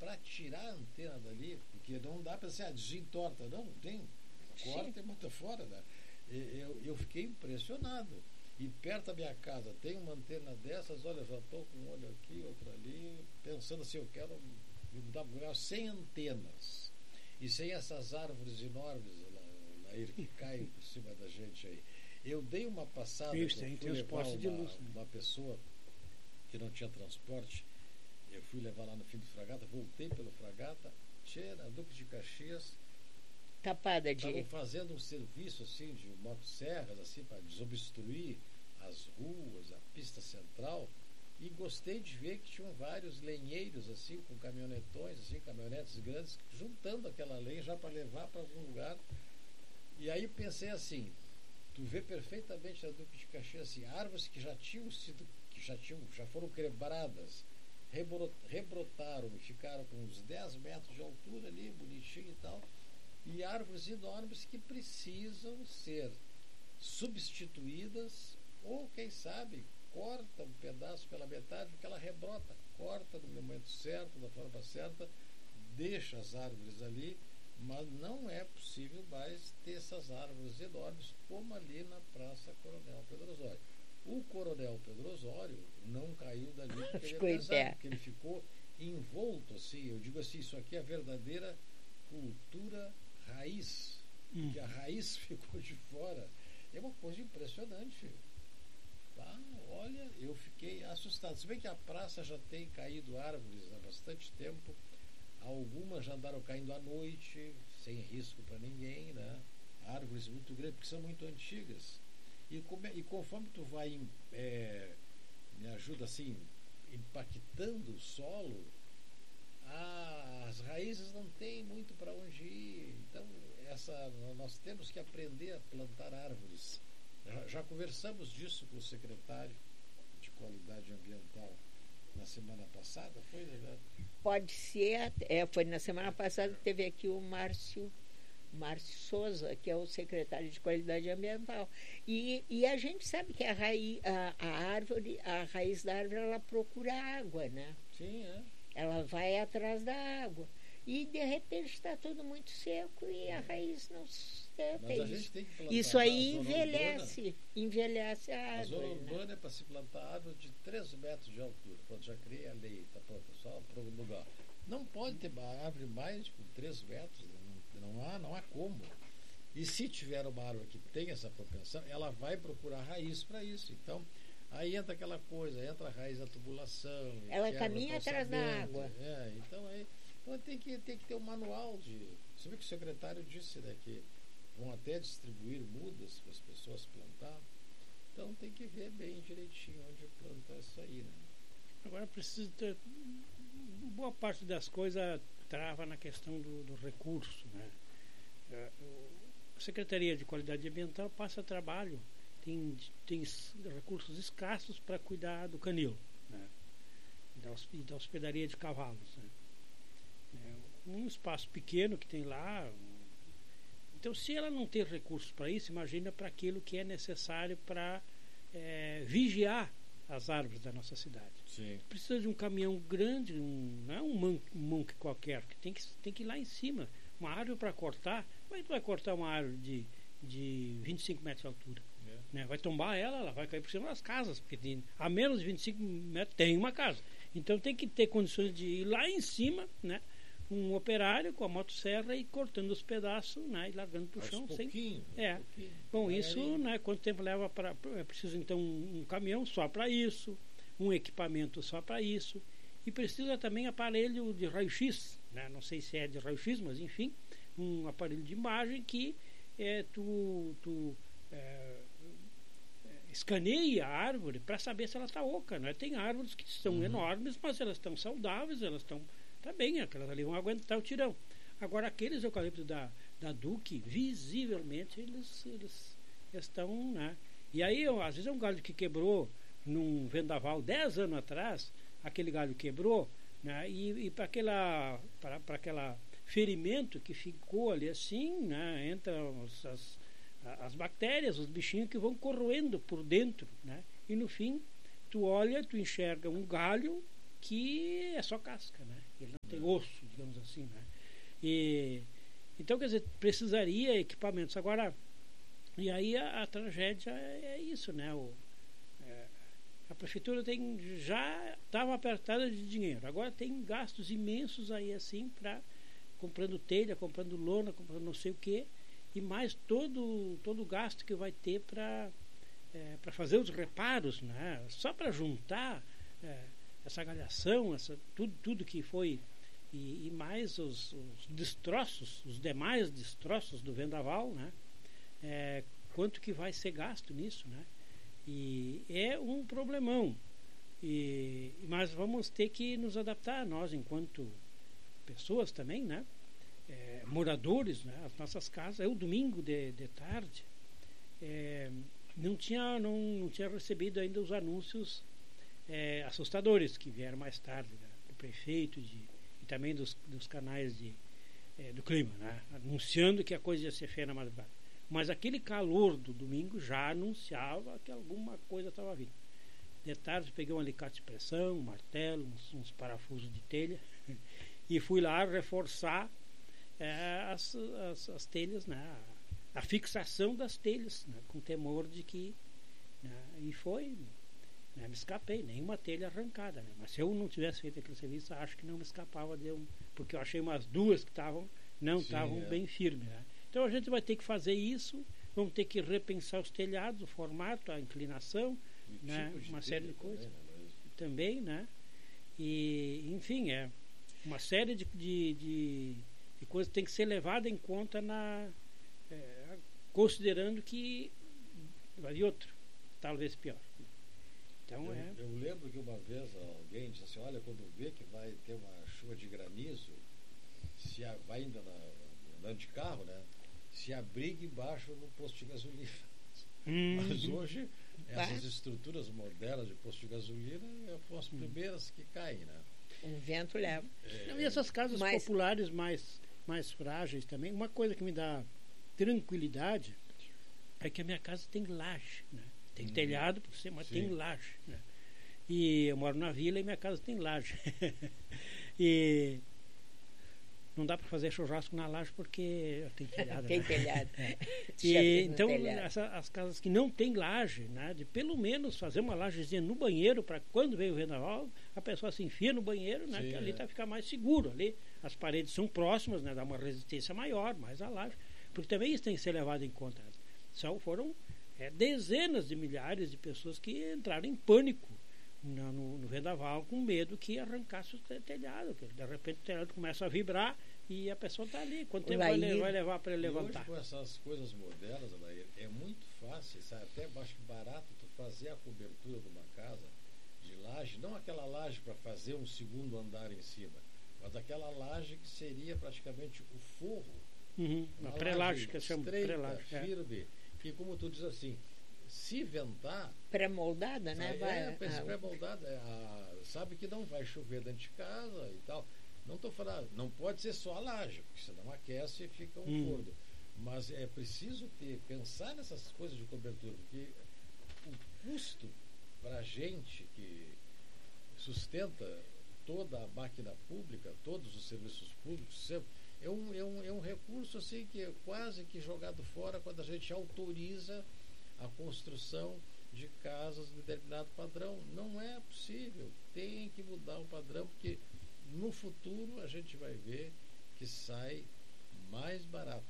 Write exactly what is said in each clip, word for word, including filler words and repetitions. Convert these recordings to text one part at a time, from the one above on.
para tirar a antena dali, porque não dá para ser a desentorta, não, tem, corta Sim. e bota fora, né? Eu, eu fiquei impressionado. E perto da minha casa tem uma antena dessas, olha, já estou com um olho aqui, outro ali, pensando assim, eu quero me mudar para um lugar sem antenas e sem essas árvores enormes na, na que caem por cima da gente aí. Eu dei uma passada, Isso, eu fui levar uma, de luz, né? uma pessoa que não tinha transporte, eu fui levar lá no fim do Fragata, voltei pelo Fragata, tchê, na Duque de Caxias, tapada de... estavam fazendo um serviço assim de motosserras assim para desobstruir as ruas, a pista central, e gostei de ver que tinham vários lenheiros assim com caminhonetões, assim, caminhonetes grandes, juntando aquela lenha já para levar para algum lugar. E aí pensei assim, tu vê perfeitamente na Duque de Caxias assim, árvores que já tinham sido, que já tinham, já foram quebradas, rebrotaram e ficaram com uns dez metros de altura ali, bonitinho e tal. E árvores enormes que precisam ser substituídas ou, quem sabe, corta um pedaço pela metade porque ela rebrota, corta no momento certo, da forma certa, deixa as árvores ali, mas não é possível mais ter essas árvores enormes como ali na Praça Coronel Pedro Osório. O Coronel Pedro Osório não caiu dali porque ele é pesado, porque ele ficou envolto assim, eu digo assim, isso aqui é a verdadeira cultura raiz, hum. que a raiz ficou de fora. É uma coisa impressionante. Tá? Olha, eu fiquei assustado. Se bem que a praça já tem caído árvores há bastante tempo, algumas já andaram caindo à noite, sem risco para ninguém, né? Árvores muito grandes, porque são muito antigas. E, come, e conforme tu vai, é, me ajuda assim, impactando o solo, Ah, as raízes não têm muito para onde ir. Então, essa, nós temos que aprender a plantar árvores. Já, já conversamos disso com o secretário de Qualidade Ambiental na semana passada, foi, né? Pode ser, é, foi na semana passada que teve aqui o Márcio, Márcio Souza, que é o secretário de Qualidade Ambiental. E, e a gente sabe que a, raiz, a, a árvore, a raiz da árvore, ela procura água, né? Sim, é. Ela vai atrás da água. E, de repente, está tudo muito seco e a raiz não sustenta. Mas a gente tem que plantar. Isso aí envelhece, urbana, envelhece a árvore. A zona urbana, né? É para se plantar árvore de três metros de altura. Pronto, já criei a lei, está pronto, só para o lugar. Não pode ter árvore mais de três metros, não, não, há, não há como. E se tiver uma árvore que tem essa propensão, ela vai procurar raiz para isso. Então, aí entra aquela coisa, entra a raiz da tubulação. Ela caminha atrás da água. É, então aí então tem, que, tem que ter um manual de. Você vê que o secretário disse, né, que vão até distribuir mudas para as pessoas plantar. Então tem que ver bem direitinho onde plantar isso aí, né? Agora precisa ter. Boa parte das coisas trava na questão do, do recurso, né? A Secretaria de Qualidade Ambiental passa trabalho. Tem, tem recursos escassos para cuidar do canil, né? e da hospedaria de cavalos, né? É um espaço pequeno que tem lá. Então, se ela não tem recursos para isso, imagina para aquilo que é necessário para é, vigiar as árvores da nossa cidade. Sim. Precisa de um caminhão grande, um, não é um monk, um monk qualquer, que tem, que tem que ir lá em cima. Uma árvore para cortar, como é que tu vai cortar uma árvore de, de vinte e cinco metros de altura? Né? Vai tombar ela, ela vai cair por cima das casas, porque tem, a menos de vinte e cinco metros tem uma casa. Então tem que ter condições de ir lá em cima, né? Um operário com a motosserra e cortando os pedaços, né? E largando para o chão. Sem... É. Pouquinho. Bom, isso, né? Quanto tempo leva para. É preciso então um, um caminhão só para isso, um equipamento só para isso, e precisa também aparelho de raio-x, né? Não sei se é de raio-x, mas enfim, um aparelho de imagem que é, tu, tu é, escaneia a árvore para saber se ela está oca, né? Tem árvores que são uhum. enormes, mas elas estão saudáveis, elas estão tá bem, aquelas ali vão aguentar o tirão. Agora aqueles eucaliptos da, da Duque, visivelmente eles, eles estão, né? E aí às vezes é um galho que quebrou num vendaval dez anos atrás, aquele galho quebrou, né? E, e para aquela para aquela ferimento que ficou ali assim, né? Entra as, as as bactérias, os bichinhos que vão corroendo por dentro, né? E no fim tu olha, tu enxerga um galho que é só casca, né? ele não tem osso, digamos assim, né? E, então, quer dizer, precisaria equipamentos. Agora, e aí a, a tragédia é, é isso, né? O, é, a prefeitura tem, já estava apertada de dinheiro, agora tem gastos imensos aí assim, para comprando telha, comprando lona, comprando não sei o quê, e mais todo todo o gasto que vai ter para é, para fazer os reparos, né? Só para juntar é, essa galhação, essa, tudo, tudo que foi, e, e mais os, os destroços, os demais destroços do vendaval, né? É, quanto que vai ser gasto nisso, né? E é um problemão, e, mas vamos ter que nos adaptar, nós enquanto pessoas também, né? É, moradores, né? As nossas casas. Eu domingo de, de tarde é, não tinha não, não tinha recebido ainda os anúncios é, assustadores que vieram mais tarde, né? Do prefeito de, e também dos, dos canais de, é, do clima, né? Anunciando que a coisa ia ser feia na madrugada. Mas aquele calor do domingo já anunciava que alguma coisa estava vindo. De tarde peguei um alicate de pressão, um martelo, uns, uns parafusos de telha e fui lá reforçar é, as, as, as telhas, né? A, a fixação das telhas, né? Com temor de que, né? E foi, né? Me escapei, nenhuma telha arrancada, né? Mas se eu não tivesse feito aquele serviço, acho que não me escapava de um, porque eu achei umas duas que estavam não estavam é. bem firmes, né? Então a gente vai ter que fazer isso, vamos ter que repensar os telhados, o formato, a inclinação, né? Tipo uma série de coisas também, também, né? E enfim, é uma série de, de, de, de coisas que tem que ser levada em conta na, é, considerando que vai vir outro, talvez pior. Então, eu, é... eu lembro que uma vez alguém disse assim, olha, quando vê que vai ter uma chuva de granizo, se a, vai ainda na, andando de carro, né? Se abrigue embaixo no posto de gasolina. Hum. Mas hoje essas estruturas modernas de posto de gasolina foram as primeiras que caem, né? O vento leva. É... Não, e essas casas Mas... populares mais, mais frágeis também, uma coisa que me dá tranquilidade é que a minha casa tem laje, né? Tem hum. telhado por cima, mas Sim. tem laje, né? E eu moro na vila e minha casa tem laje. E não dá para fazer churrasco na laje porque tem telhado. Tem né? telhado. É. E, então, essa, as casas que não tem laje, né, de pelo menos fazer uma lajezinha no banheiro para quando vem o vendaval, a pessoa se enfia no banheiro, né, Sim, que ali é. tá ficar mais seguro. Ali as paredes são próximas, né, dá uma resistência maior, mais a laje. Porque também isso tem que ser levado em conta. São, foram é, dezenas de milhares de pessoas que entraram em pânico no, no, no vendaval, com medo que arrancasse o telhado, que de repente o telhado começa a vibrar e a pessoa está ali. Quanto tempo vai, vai levar para ele levantar? Hoje, com essas coisas modernas, Adair, é muito fácil, sabe? Até acho que barato tu fazer a cobertura de uma casa de laje, não aquela laje para fazer um segundo andar em cima, mas aquela laje que seria praticamente o forro. Uhum, uma pré-laje, que chama pré-laje. Firme, é. Que como tu diz assim, se ventar... Pré-moldada, né? É, vai, é pré-moldada. É, a, sabe que não vai chover dentro de casa e tal. Não estou falando, não pode ser só a laje, porque senão aquece e fica um hum. forno. Mas é preciso ter, pensar nessas coisas de cobertura, porque o custo para a gente que sustenta toda a máquina pública, todos os serviços públicos, é um, é um, é um recurso assim que é quase que jogado fora quando a gente autoriza a construção de casas de determinado padrão. Não é possível, tem que mudar o padrão, porque no futuro a gente vai ver que sai mais barato.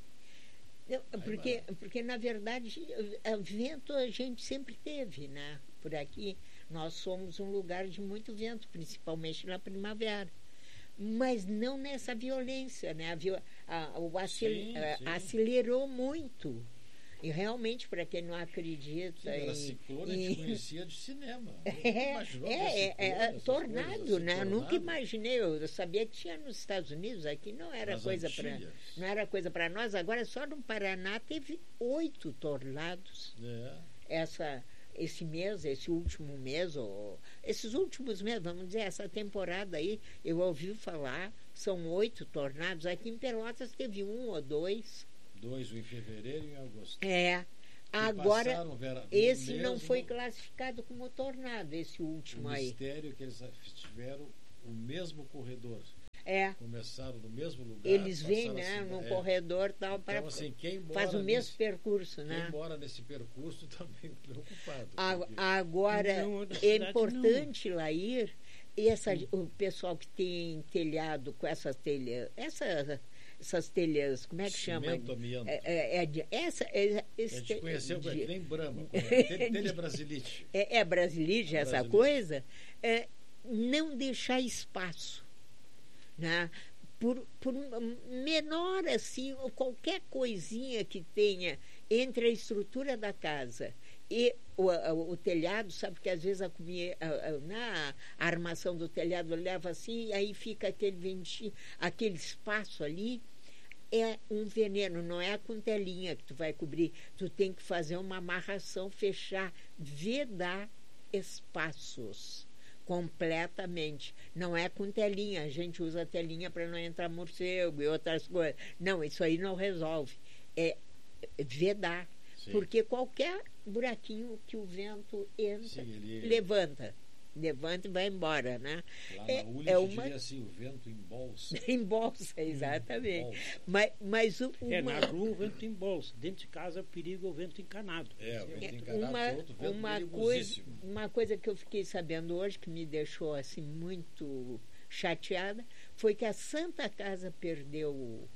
Não, porque, mais barato. Porque, na verdade, vento a gente sempre teve, né? Por aqui, nós somos um lugar de muito vento, principalmente na primavera. Mas não nessa violência, né? A, a, o acel, sim, sim. acelerou muito. E realmente, para quem não acredita... Sim, era ciclone, a gente conhecia de cinema. É, é, é, é tornado, coisas, né? Tornado. Nunca imaginei. Eu sabia que tinha nos Estados Unidos, aqui não era Nas coisa para não era coisa para nós. Agora, só no Paraná teve oito tornados. É. Essa, esse mês, esse último mês, ou, esses últimos meses, vamos dizer, essa temporada aí, eu ouvi falar, são oito tornados. Aqui em Pelotas teve um ou dois. Dois, um em fevereiro e em agosto. É. Agora, vera, esse mesmo, não foi classificado como tornado, esse último o aí. O mistério que eles tiveram o mesmo corredor. É. Começaram no mesmo lugar. Eles vêm, né, assim, no é. corredor tal, Então, para assim, quem mora faz o mesmo nesse, percurso, né? Quem mora nesse percurso também preocupado. A, porque... agora, Não, da é cidade importante lá ir, e essa, o pessoal que tem telhado com essas telhas, essa, essas telhas, como é que chama? Cimento, amianto. É, é, é de, essa, é, esse, A gente conheceu, de, é que nem Brahma, é, telha brasilite. É, é brasilite É essa brasilite. coisa, é, não deixar espaço, né? Por, por menor assim, ou qualquer coisinha que tenha entre a estrutura da casa e o, o, o telhado, sabe que às vezes a, a, a, na a armação do telhado leva assim, e aí fica aquele ventinho, aquele espaço ali, é um veneno, não é com telinha que tu vai cobrir, tu tem que fazer uma amarração, fechar, vedar espaços completamente. Não é com telinha, a gente usa telinha para não entrar morcego e outras coisas. Não, isso aí não resolve. É vedar. Sim. Porque qualquer buraquinho que o vento entra, Sim, ele... levanta. Levanta e vai embora, né? Lá é, na Uli, é uma... uma... diria assim, o vento embolsa. Embolsa, exatamente. Embolsa. Mas, mas o, uma... É, na rua o vento embolsa. Dentro de casa, perigo o vento encanado. É, o vento encanado uma, é outro vento uma coisa, uma coisa que eu fiquei sabendo hoje, que me deixou assim muito chateada, foi que a Santa Casa perdeu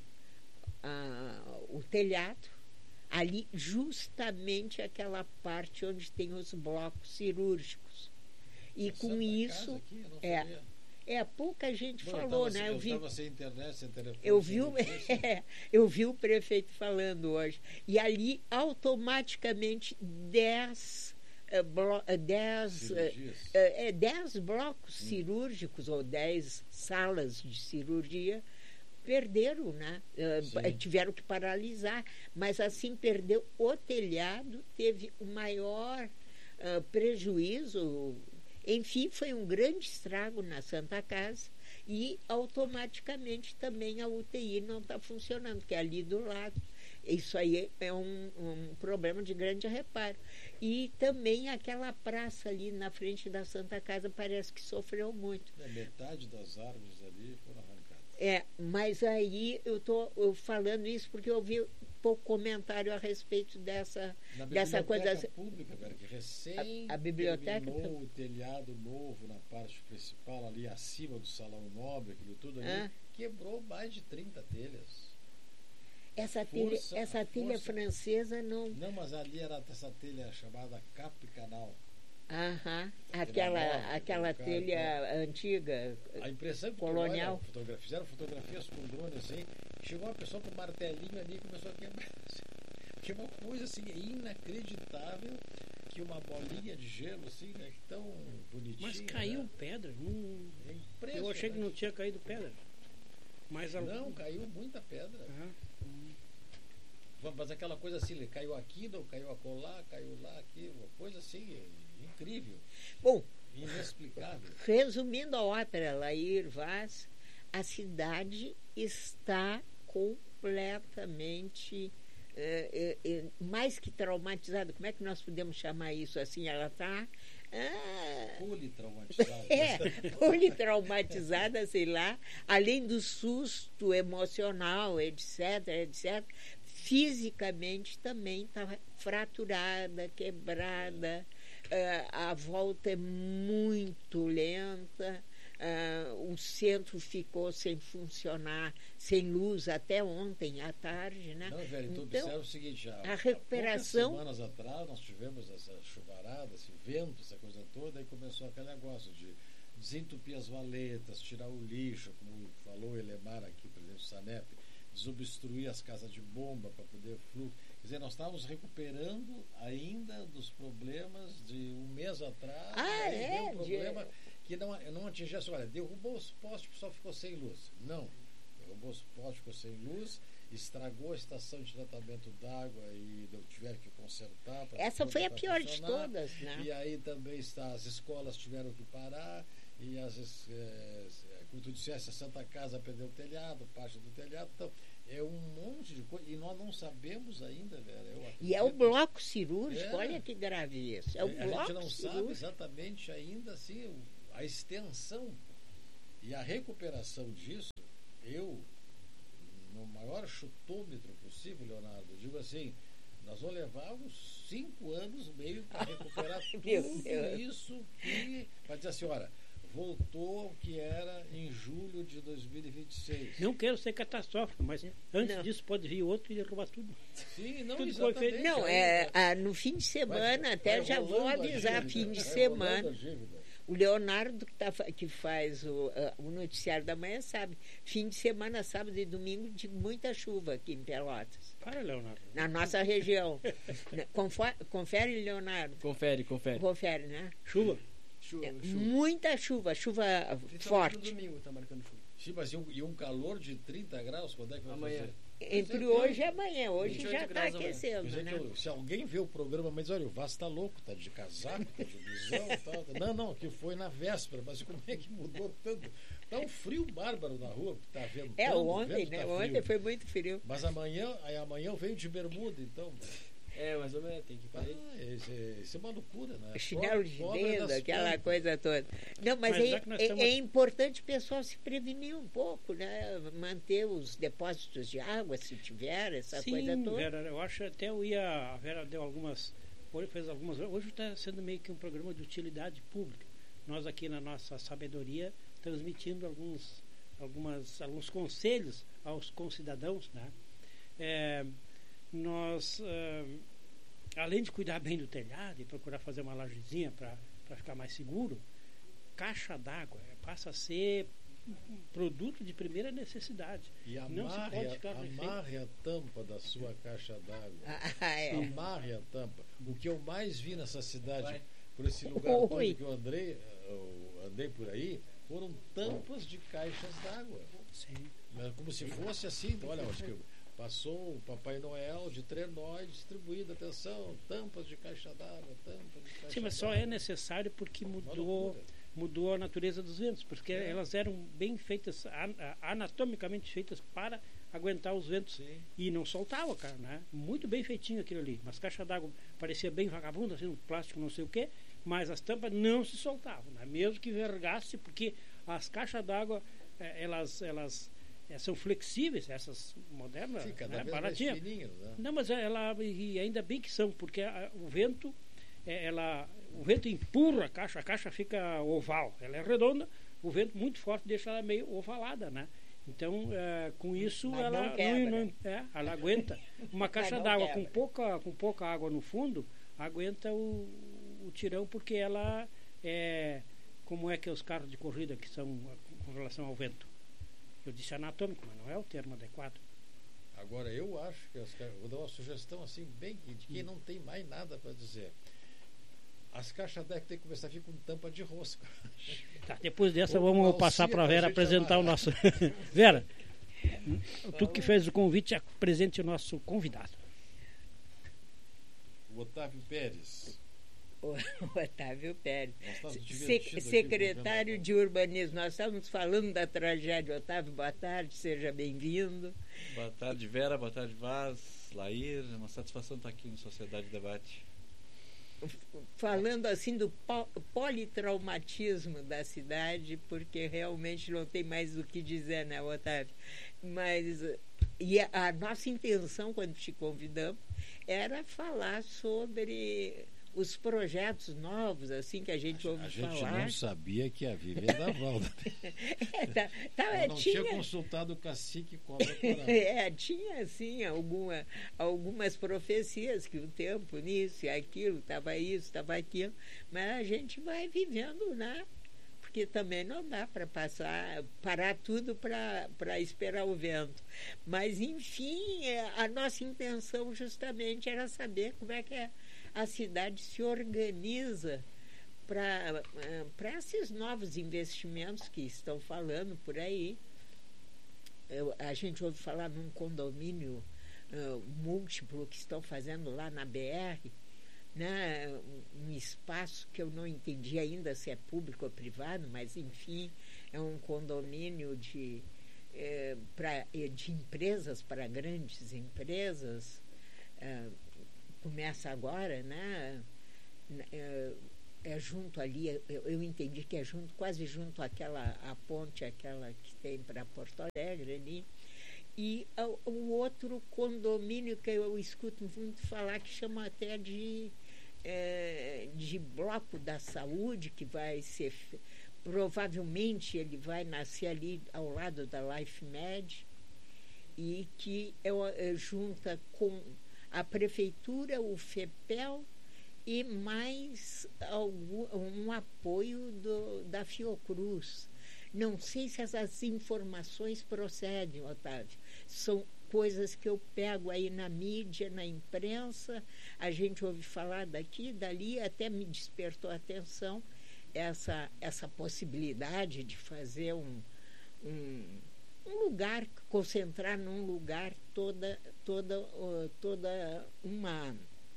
a, o telhado, ali justamente aquela parte onde tem os blocos cirúrgicos. E a com Santa isso Casa aqui, eu não é, sabia. é pouca gente Bom, falou, eu tava, né? Eu, eu vi, estava sem internet, sem telefone. Eu vi, sem o, é, eu vi o prefeito falando hoje. E ali, automaticamente, dez, uh, blo, uh, dez, uh, uh, dez blocos hum. cirúrgicos, ou dez salas de cirurgia, perderam, né? Uh, tiveram que paralisar. Mas, assim, perdeu o telhado, teve o maior uh, prejuízo. Enfim, foi um grande estrago na Santa Casa e automaticamente também a U T I não está funcionando, que é ali do lado. Isso aí é um, um problema de grande reparo. E também aquela praça ali na frente da Santa Casa parece que sofreu muito. É, metade das árvores ali foram arrancadas. É, mas aí eu estou falando isso porque eu vi pouco comentário a respeito dessa, na dessa coisa. Pública, velho, que recém a, a biblioteca terminou o telhado novo na parte principal, ali acima do Salão Nobre, aquilo tudo ali, ah. quebrou mais de trinta telhas. Essa telha, força, essa telha francesa não. Não, mas ali era essa telha chamada Cap Canal. Aham, aquela, nova, aquela telha cara, antiga, a impressão colonial. Que fotografia, fizeram fotografias com drone assim, chegou uma pessoa com um martelinho ali e começou a quebrar. Que é uma coisa assim, inacreditável, que uma bolinha de gelo assim, né, tão bonitinha. Mas caiu, né? Pedra? Não... É eu achei que não tinha caído pedra. Mas não, algum... caiu muita pedra. Uhum. Mas aquela coisa assim, caiu aqui, não caiu acolá, caiu lá, aqui, uma coisa assim, incrível. Bom, inexplicável. Resumindo a ópera Lair Vaz, a cidade está completamente é, é, mais que traumatizada. Como é que nós podemos chamar isso assim? Ela está ah, politraumatizada. É, politraumatizada, sei lá, além do susto emocional, etc, etcétera. Fisicamente também está fraturada, quebrada, uh, a volta é muito lenta, uh, o centro ficou sem funcionar, sem luz até ontem à tarde, né? Não, velho, então, então observa o seguinte, já, a recuperação... há poucas semanas atrás nós tivemos essa chuvarada, esse vento, essa coisa toda, e começou aquele negócio de desentupir as valetas, tirar o lixo, como falou o Elemar aqui, o presidente do SANEP, desobstruir as casas de bomba para poder fluxo. Quer dizer, nós estávamos recuperando ainda dos problemas de um mês atrás. Ah, é? Um problema de... que não, não atingia só. Olha, derrubou os postes, o pessoal ficou sem luz. Não. Derrubou os postes, ficou sem luz, estragou a estação de tratamento d'água e tiveram que consertar. Essa foi a pior de todas, né? E aí também está, as escolas tiveram que parar, e as. É, como tu disseste, a Santa Casa perdeu o telhado, parte do telhado, então é um monte de coisa, e nós não sabemos ainda, velho. E é o bloco cirúrgico, é. Olha que grave isso. É o a bloco gente não cirúrgico. sabe exatamente ainda assim a extensão E a recuperação disso, eu, no maior chutômetro possível, Leonardo, digo assim, nós vamos levar uns cinco anos e meio para recuperar tudo isso que, para dizer assim, olha, voltou ao que era em julho de dois mil e vinte e seis. Não quero ser catastrófico, mas antes Não. disso pode vir outro e derrubar tudo. Sim, não, Tudo foi feito. Não, é, ah, no fim de semana, Vai- até vai já vou rolando a avisar, dívida, fim de vai semana. rolando a dívida. O Leonardo, que, tá, fa- que faz o, ah, o noticiário da manhã, sabe. Fim de semana, sábado e domingo, de muita chuva aqui em Pelotas, Para, Leonardo. na nossa região. Né, confo- confere, Leonardo? Confere, confere. Confere, né? Chuva. Chuva, É, chuva. muita chuva, chuva Principalmente forte. no domingo tá marcando chuva. Sim, mas e um, e um calor de trinta graus, quando é que vai Amanhã. fazer? Entre Pois é, hoje e amanhã. Hoje vinte e oito já está graus amanhã. aquecendo, Pois é né? que eu- se alguém vê o programa, mas olha, o Vasco tá louco, tá de casaco, tá de blusão e tal. Não, não, que foi na véspera, mas como é que mudou tanto? Tá um frio bárbaro na rua, porque tá vendo. É, ontem, né? Tá Ontem frio. foi muito frio. Mas amanhã, aí amanhã eu venho de bermuda, então. É, mais ou menos, tem que Ah, fazer. isso, é, isso é uma loucura, né? Chinelo de Pobre dedo, das aquela plantas. coisa toda. Não, mas, Mas é, já que nós é- estamos- é importante o pessoal se prevenir um pouco, né? Manter os depósitos de água, se tiver, essa Sim, coisa toda. Vera, eu acho até eu ia. A Vera deu algumas. Hoje fez algumas. Hoje está sendo meio que um programa de utilidade pública. Nós aqui na nossa sabedoria transmitindo alguns, algumas, alguns conselhos aos concidadãos, né? É, nós, ah, além de cuidar bem do telhado e procurar fazer uma lajezinha para ficar mais seguro, caixa d'água eh, passa a ser um produto de primeira necessidade. E Não se amarre, pode a- ficar refém. amarre a tampa da sua caixa d'água. Ah, é. Amarre a tampa. O que eu mais vi nessa cidade, Vai. por esse lugar Oi. todo que eu andei, eu andei por aí, foram tampas de caixas d'água. Sim. Mas como se fosse assim, então, olha, acho que passou o Papai Noel de trenó distribuído, atenção, tampas de caixa d'água, tampas de caixa Sim, mas só d'água. é necessário porque Uma mudou, loucura. mudou a natureza dos ventos, porque É. elas eram bem feitas, an- anatomicamente feitas para aguentar os ventos. Sim. E não soltava, cara, né? Muito bem feitinho aquilo ali. Mas caixa d'água parecia bem vagabundo, assim, um plástico não sei o quê, mas as tampas não se soltavam, né? Mesmo que vergasse, porque as caixas d'água, eh, elas, elas eh, são flexíveis, essas modernas, Sim, cada né? vez mais Baratinha. fininhos, né? Não, mas ela, e ainda bem que são, porque a- o vento, é, ela, o vento empurra a caixa, a caixa fica oval, ela é redonda, o vento muito forte deixa ela meio ovalada, né? Então, é, com isso, Mas ela não quebra. não- é, ela aguenta. Uma caixa não d'água quebra. com pouca, com pouca água no fundo, aguenta o, o tirão, porque ela é, como é que é os carros de corrida que são com relação ao vento? Eu disse anatômico, mas não é o termo adequado. Agora, eu acho que as ca- vou dar uma sugestão assim, bem de quem não tem mais nada para dizer. As caixas d'água tem que começar a vir com tampa de rosca. Tá, depois dessa Ou vamos alcia passar para a pra Vera gente apresentar o amarrar. nosso. Vera, tu que fez o convite, apresente o nosso convidado. O Otávio Pérez. O Otávio Pérez, Nós estamos Se- divertindo aqui secretário com o de Urbanismo. Nós estávamos falando da tragédia. Otávio, boa tarde, seja bem-vindo. Boa tarde, Vera. Boa tarde, Vaz, Lair. É uma satisfação estar aqui no Sociedade Debate. Falando assim do po- politraumatismo da cidade, porque realmente não tem mais o que dizer, né, Otávio? Mas e a, a nossa intenção, quando te convidamos, era falar sobre os projetos novos, assim, que a gente ouve A gente falar. não sabia que a Vivi Daval. É, tá, tá, Eu não tinha, tinha consultado o cacique Cobra Corada. é, tinha assim alguma, algumas profecias que o tempo nisso e aquilo, estava isso, estava aquilo, mas a gente vai vivendo, né? Porque também não dá para passar, parar tudo para esperar o vento. Mas, enfim, é, a nossa intenção justamente era saber como é que é, a cidade se organiza para esses novos investimentos que estão falando por aí. Eu, a gente ouve falar num condomínio uh, múltiplo que estão fazendo lá na B R, né, um, um espaço que eu não entendi ainda se é público ou privado, mas enfim, é um condomínio de, eh, pra, de empresas para grandes empresas. Uh, começa agora, né? Uh, é junto ali, eu, eu entendi que é junto, quase junto àquela a ponte, aquela que tem para Porto Alegre ali. E o, o outro condomínio que eu escuto muito falar, que chama até de, é, de Bloco da Saúde, que vai ser, provavelmente ele vai nascer ali ao lado da LifeMed, e que é, é, junta com a prefeitura, o FEPEL, e mais algum, um apoio do, da Fiocruz. Não sei se essas informações procedem, Otávio. São coisas que eu pego aí na mídia, na imprensa, a gente ouve falar daqui, dali, até me despertou a atenção essa, essa possibilidade de fazer um, um, um lugar, concentrar num lugar toda, toda, toda uma...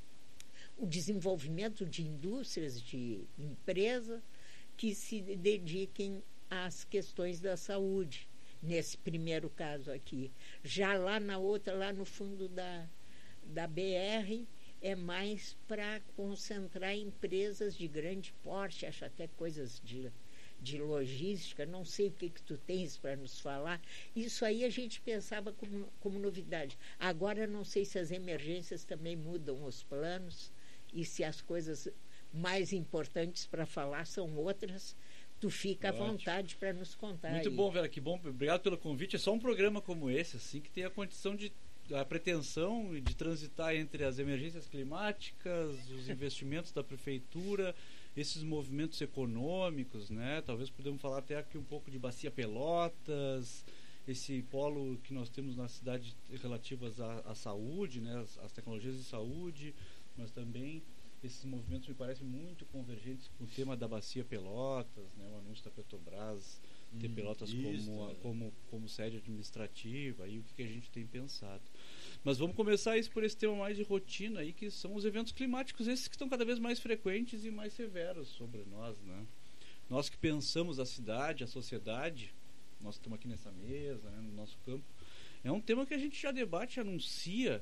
o desenvolvimento de indústrias, de empresas que se dediquem às questões da saúde, nesse primeiro caso aqui. Já lá na outra, lá no fundo da, da B R, é mais para concentrar empresas de grande porte, acho até coisas de, de logística, não sei o que, que tu tens para nos falar. Isso aí a gente pensava como, como novidade. Agora não sei se as emergências também mudam os planos, e se as coisas mais importantes para falar são outras, tu fica Ótimo. À vontade para nos contar. Muito aí. bom, Vera, que bom. Obrigado pelo convite. É só um programa como esse, assim, que tem a condição de, a pretensão de transitar entre as emergências climáticas, os investimentos da prefeitura, esses movimentos econômicos, né? Talvez podemos falar até aqui um pouco de Bacia Pelotas, esse polo que nós temos na cidade relativas à, à saúde, né? As, as tecnologias de saúde, mas também esses movimentos me parecem muito convergentes com o tema da Bacia Pelotas, né? O anúncio da Petrobras ter Hum, Pelotas isso, como, é. como, como sede administrativa, e o que, que a gente tem pensado. Mas vamos começar isso por esse tema mais de rotina aí, que são os eventos climáticos, esses que estão cada vez mais frequentes e mais severos sobre nós, né? Nós que pensamos a cidade, a sociedade, nós que estamos aqui nessa mesa, né, no nosso campo, é um tema que a gente já debate, anuncia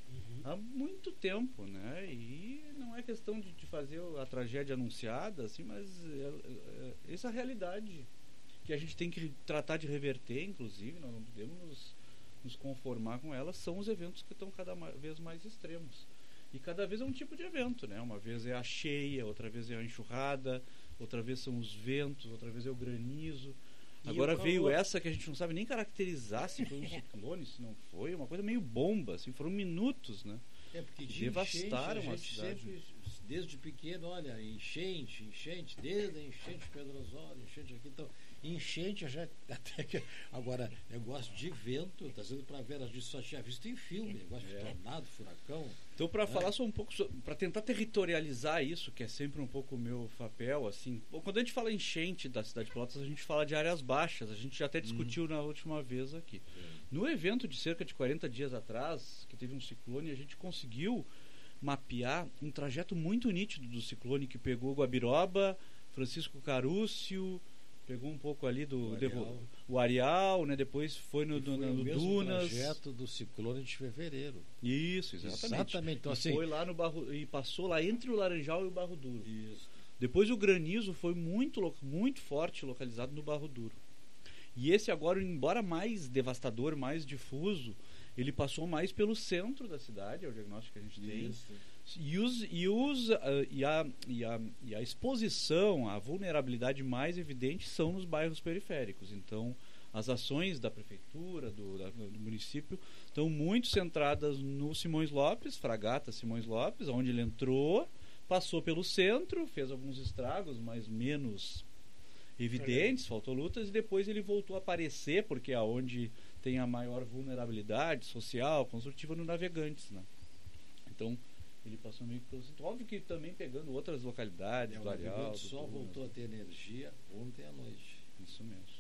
há muito tempo, né? E não é questão de, de fazer a tragédia anunciada, assim, mas é, é, essa realidade que a gente tem que tratar de reverter, inclusive, nós não podemos nos, nos conformar com ela, são os eventos que estão cada vez mais extremos. E cada vez é um tipo de evento, né? Uma vez é a cheia, outra vez é a enxurrada, outra vez são os ventos, outra vez é o granizo. E Agora o veio calor. essa que a gente não sabe nem caracterizar se foi um ciclone, se não foi, uma coisa meio bomba, assim, foram minutos, né? É porque de Devastaram enchente, a gente cidade. sempre, desde pequeno, olha, enchente, enchente, desde a enchente Pedro Osório, enchente aqui, então, enchente já até que agora, negócio de vento, tá sendo para ver, a gente só tinha visto em filme, negócio É. de tornado, furacão. Então, para É. falar só um pouco, para tentar territorializar isso, que é sempre um pouco o meu papel, assim, quando a gente fala enchente da cidade de Pelotas, a gente fala de áreas baixas, a gente já até discutiu Uhum. na última vez aqui. É. No evento de cerca de quarenta dias atrás, que teve um ciclone, a gente conseguiu mapear um trajeto muito nítido do ciclone que pegou Guabiroba, Francisco Carúcio, pegou um pouco ali do O de- Areal. o Areal, né? Depois foi no, E no, foi no o mesmo Dunas. trajeto do ciclone de fevereiro. Isso, exatamente. Exatamente. Então, E assim, foi lá no Barro e passou lá entre o Laranjal e o Barro Duro. isso. Depois o granizo foi muito lo- muito forte, localizado no Barro Duro. E esse agora, embora mais devastador, mais difuso, ele passou mais pelo centro da cidade, é o diagnóstico que a gente tem. Isso. E, os, e, os, ah, e, a, e, a, e a exposição, a vulnerabilidade mais evidente são nos bairros periféricos. Então, as ações da prefeitura, do, da- do município, estão muito centradas no Simões Lopes, Fragata Simões Lopes, onde ele entrou, passou pelo centro, fez alguns estragos, mas menos evidentes, faltou lutas, e depois ele voltou a aparecer, porque é onde tem a maior vulnerabilidade social, construtiva, no Navegantes, né? Então, ele passou meio que pelo centro. Óbvio que também pegando outras localidades, É, o do Areal, Navegante do só Dunas. voltou a ter energia ontem à noite. Isso mesmo.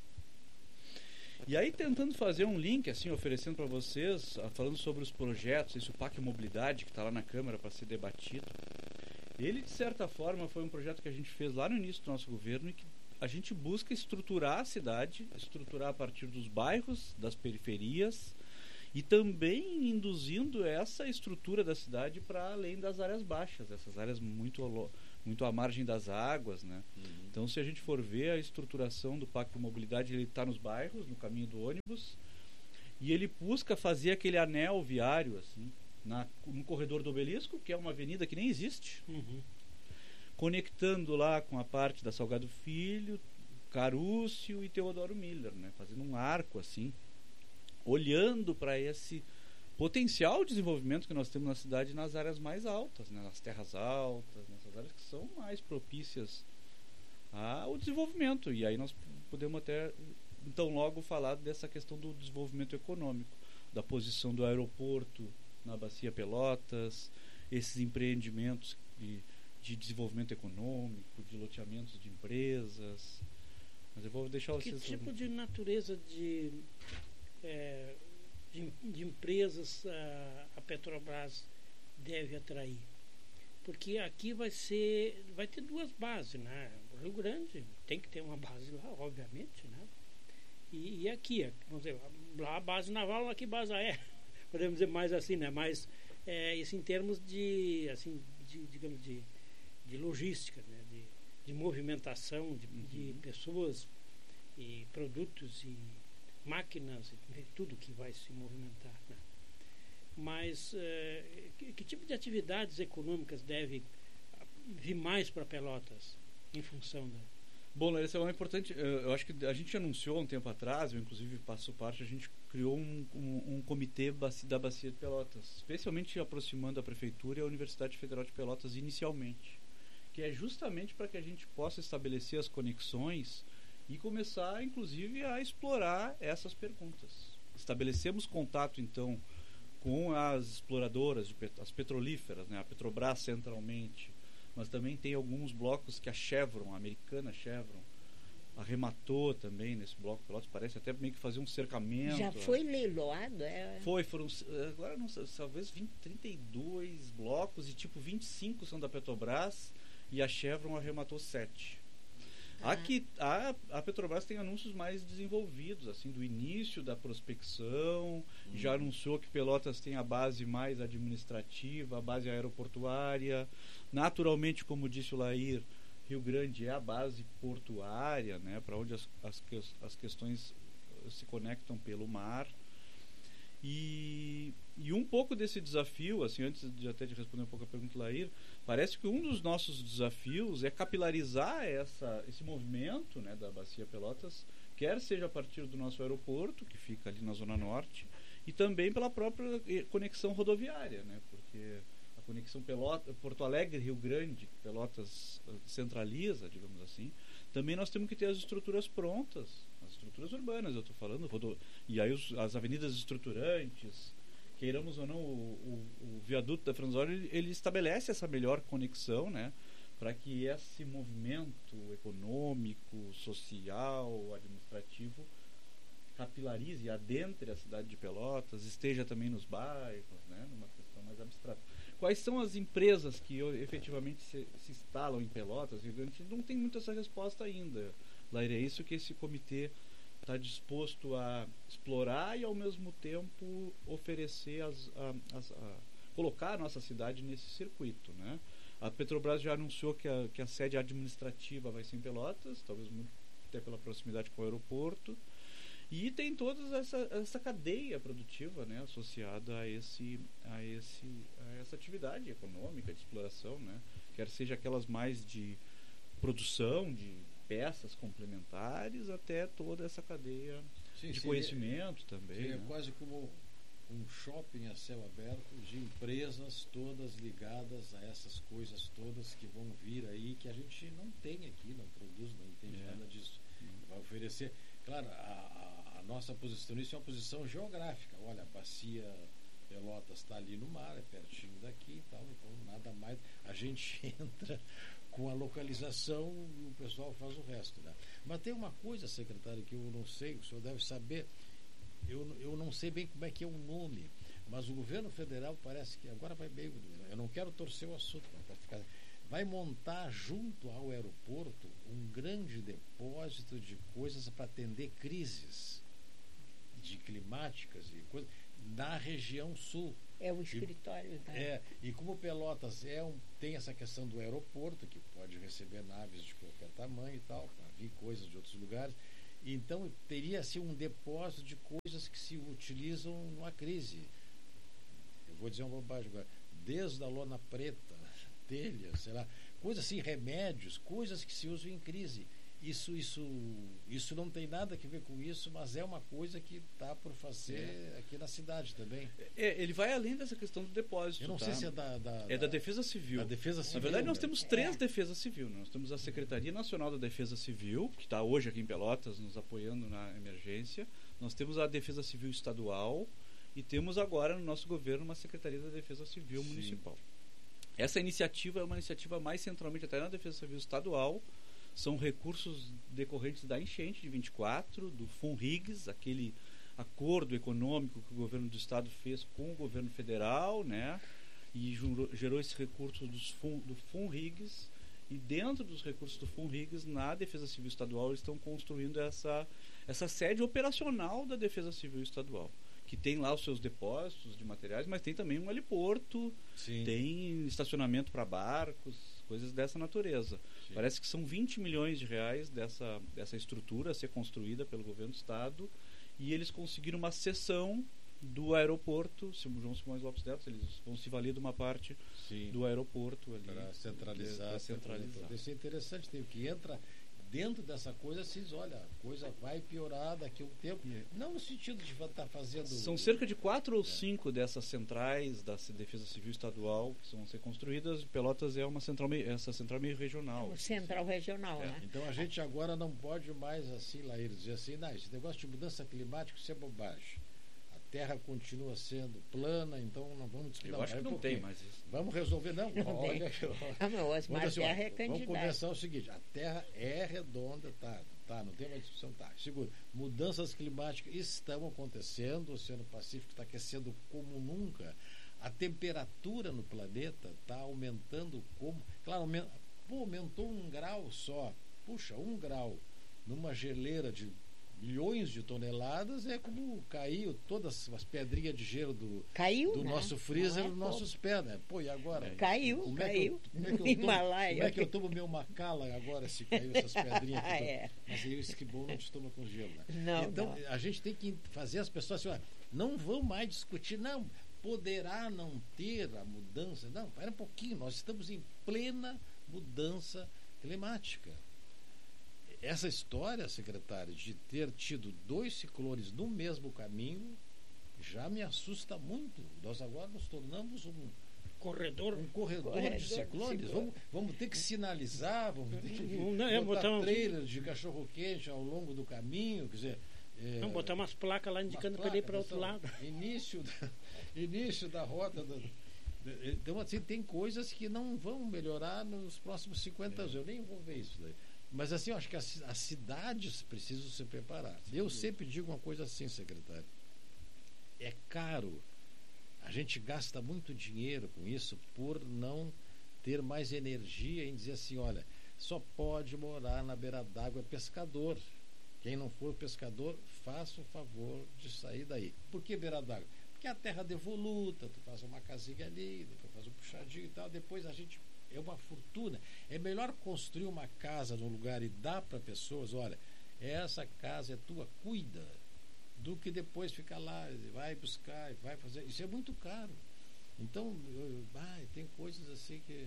E aí, tentando fazer um link, assim, oferecendo para vocês, ah, falando sobre os projetos, esse o P A C Mobilidade, que está lá na Câmara para ser debatido, ele, de certa forma, foi um projeto que a gente fez lá no início do nosso governo e que a gente busca estruturar a cidade, estruturar a partir dos bairros, das periferias, e também induzindo essa estrutura da cidade para além das áreas baixas, essas áreas muito, lo- muito à margem das águas, né? Uhum. Então, se a gente for ver a estruturação do Pacto de Mobilidade, ele está nos bairros, no caminho do ônibus, e ele busca fazer aquele anel viário, assim, na, no corredor do Obelisco, que é uma avenida que nem existe, Uhum. conectando lá com a parte da Salgado Filho, Carúcio e Teodoro Miller, né? Fazendo um arco, assim, olhando para esse potencial desenvolvimento que nós temos na cidade nas áreas mais altas, né? Nas terras altas, nessas áreas que são mais propícias ao desenvolvimento. E aí nós podemos até, então, logo falar dessa questão do desenvolvimento econômico, da posição do aeroporto na Bacia Pelotas, esses empreendimentos de, de desenvolvimento econômico, de loteamentos de empresas. Mas eu vou deixar Que vocês... tipo de natureza de, é, de, de empresas a, a Petrobras deve atrair? Porque aqui vai ser, vai ter duas bases, né? O Rio Grande tem que ter uma base lá, obviamente, né? E, e aqui, vamos dizer, lá a base naval, aqui base aérea, podemos dizer mais assim, né? Mas é, isso em termos de, assim, de, digamos, de, de logística, né? De, de movimentação de, Uhum. de pessoas e produtos e máquinas, e tudo que vai se movimentar, né? Mas eh, que, que tipo de atividades econômicas deve vir mais para Pelotas em função da... Bom, esse é uma importante. Eu acho que a gente anunciou um tempo atrás, eu inclusive passo parte, a gente criou um, um, um comitê da Bacia de Pelotas, especialmente aproximando a Prefeitura e a Universidade Federal de Pelotas inicialmente, que é justamente para que a gente possa estabelecer as conexões e começar, inclusive, a explorar essas perguntas. Estabelecemos contato, então, com as exploradoras, de pet- as petrolíferas, né, a Petrobras centralmente, mas também tem alguns blocos que a Chevron, a americana Chevron, arrematou também nesse bloco Pelotas, parece até meio que fazer um cercamento. Já foi leiloado? É... Foi, foram, agora não sei, talvez vinte, trinta e dois blocos e tipo vinte e cinco são da Petrobras e a Chevron arrematou sete. Ah. Aqui, a, a Petrobras tem anúncios mais desenvolvidos, assim, do início da prospecção, Uhum. já anunciou que Pelotas tem a base mais administrativa, a base aeroportuária. Naturalmente, como disse o Lair, Rio Grande é a base portuária, né, para onde as, as, as questões se conectam pelo mar. E, e um pouco desse desafio, assim, antes de até de responder um pouco a pergunta do Lair, parece que um dos nossos desafios é capilarizar essa, esse movimento, né, da Bacia Pelotas, quer seja a partir do nosso aeroporto, que fica ali na Zona Norte, e também pela própria conexão rodoviária, né, porque a conexão Pelota, Porto Alegre-Rio Grande, que Pelotas centraliza, digamos assim, também nós temos que ter as estruturas prontas, as estruturas urbanas, eu estou falando, rodo... e aí os, as avenidas estruturantes, queiramos ou não, o, o, o viaduto da Franzólia, ele, ele estabelece essa melhor conexão, né, para que esse movimento econômico, social, administrativo capilarize, adentre a cidade de Pelotas, esteja também nos bairros, né, numa questão mais abstrata. Quais são as empresas que efetivamente se, se instalam em Pelotas? A gente não tem muito essa resposta ainda. Lair, é isso que esse comitê está disposto a explorar e, ao mesmo tempo, oferecer, as, a, as, a, colocar a nossa cidade nesse circuito, né? A Petrobras já anunciou que a, que a sede administrativa vai ser em Pelotas, talvez muito, até pela proximidade com o aeroporto. E tem toda essa, essa cadeia produtiva, né, associada a, esse, a, esse, a essa atividade econômica de exploração, né? Quer seja aquelas mais de produção, de peças complementares, até toda essa cadeia Sim, de seria- conhecimento também. Seria né? quase como um shopping a céu aberto de empresas todas ligadas a essas coisas todas que vão vir aí, que a gente não tem aqui, não produz, não entende É. nada disso. Vai oferecer. Claro, a, a- a nossa posição nisso é uma posição geográfica. Olha, a Bacia Pelotas está ali no mar, é pertinho daqui e tal, então nada mais. A gente entra com a localização e o pessoal faz o resto, né? Mas tem uma coisa, secretário, que eu não sei, o senhor deve saber. Eu, eu não sei bem como é que é o nome, mas o governo federal parece que agora vai meio. Eu não quero torcer o assunto, mas vai ficar. Vai montar junto ao aeroporto um grande depósito de coisas para atender crises de climáticas e coisas. na região sul. É o escritório da... É, e como Pelotas é um, tem essa questão do aeroporto, que pode receber naves de qualquer tamanho e tal, para vir coisas de outros lugares, então teria assim um depósito de coisas que se utilizam numa crise. Eu vou dizer uma bobagem agora, desde a lona preta, telha, sei lá, coisas assim, remédios, coisas que se usam em crise. Isso, isso, isso não tem nada a ver com isso, mas é uma coisa que está por fazer é. aqui na cidade também. É, ele vai além dessa questão do depósito. Eu não tá? sei se é da, da, é da Defesa Civil. Da Defesa Civil. Na verdade, nós né? temos três É. Defesas Civil. Nós temos a Secretaria Nacional da Defesa Civil, que está hoje aqui em Pelotas, nos apoiando na emergência. Nós temos a Defesa Civil Estadual e temos agora no nosso governo uma Secretaria da Defesa Civil Sim. Municipal. Essa iniciativa é uma iniciativa mais centralmente até na Defesa Civil Estadual. São recursos decorrentes da enchente de vinte e quatro, do FUNRIGS, aquele acordo econômico que o governo do estado fez com o governo federal, né? E jurou, gerou esses recursos dos fun, do FUNRIGS. E dentro dos recursos do FUNRIGS, na Defesa Civil Estadual, eles estão construindo essa, essa sede operacional da Defesa Civil Estadual, que tem lá os seus depósitos de materiais, mas tem também um heliporto, Sim. tem estacionamento para barcos, coisas dessa natureza. Sim. Parece que são vinte milhões de reais dessa, dessa estrutura a ser construída pelo governo do estado, e eles conseguiram uma cessão do aeroporto, João Simões Lopes Neto, eles vão se valer de uma parte Sim. do aeroporto ali. Para centralizar. Para centralizar. Isso é interessante, tem que entra dentro dessa coisa, vocês olha, a coisa vai piorar daqui a um tempo. Yeah. Não no sentido de estar fazendo... São cerca de quatro ou cinco é. dessas centrais da Defesa Civil Estadual que vão ser construídas. Pelotas é uma central meio, essa central meio regional. É central regional, é. né? Então a gente agora não pode mais assim, Laíra, dizer assim, não, esse negócio de mudança climática, isso é bobagem. A Terra continua sendo plana, então não vamos discutir. Eu não, acho que não tem mais isso. Vamos resolver, não? Não olha, tem. olha. Ah, meu, Osmar Vamos, assim, Terra ó, é candidato. vamos começar o seguinte, a Terra é redonda, tá, tá, não tem mais discussão, tá. Segundo, mudanças climáticas estão acontecendo, o Oceano Pacífico está aquecendo como nunca, a temperatura no planeta está aumentando como... Claro, aumenta, pô, aumentou um grau só, puxa, um grau numa geleira de milhões de toneladas, é como caiu todas as pedrinhas de gelo do, caiu, do né? nosso freezer é nos nossos pés, né? Pô, e agora? Caiu, como caiu. É que eu, como é que eu tomo, Himalaia. Como é que eu tomo meu macala agora se caiu essas pedrinhas? Ah, é. Mas aí o esquibom não te toma com gelo, né? Não, então, não. a gente tem que fazer as pessoas assim, ó, não vão mais discutir, não, poderá não ter a mudança. Não, espera um pouquinho, nós estamos em plena mudança climática. Essa história, secretário, de ter tido dois ciclones no mesmo caminho, já me assusta muito. Nós agora nos tornamos um corredor, um corredor, corredor de ciclones. de Vamos, vamos ter que sinalizar, vamos ter que não, é, botar botar um... trailers de cachorro-quente ao longo do caminho, quer dizer... É, não, botar umas placas lá indicando para ele ir para outro lado. Início da, início da rota... Do, então, assim, tem coisas que não vão melhorar nos próximos cinquenta anos. Eu nem vou ver isso daí. Mas assim, eu acho que as, as cidades precisam se preparar. Eu sempre digo uma coisa assim, secretário. É caro. A gente gasta muito dinheiro com isso por não ter mais energia em dizer assim, olha, só pode morar na beira d'água pescador. Quem não for pescador, faça o favor de sair daí. Por que beira d'água? Porque a terra devoluta, tu faz uma casinha ali, depois faz um puxadinho e tal, depois a gente... É uma fortuna. É melhor construir uma casa num lugar e dar para pessoas, olha, essa casa é tua, cuida, do que depois ficar lá, vai buscar, vai fazer. Isso é muito caro. Então, eu, ah, tem coisas assim que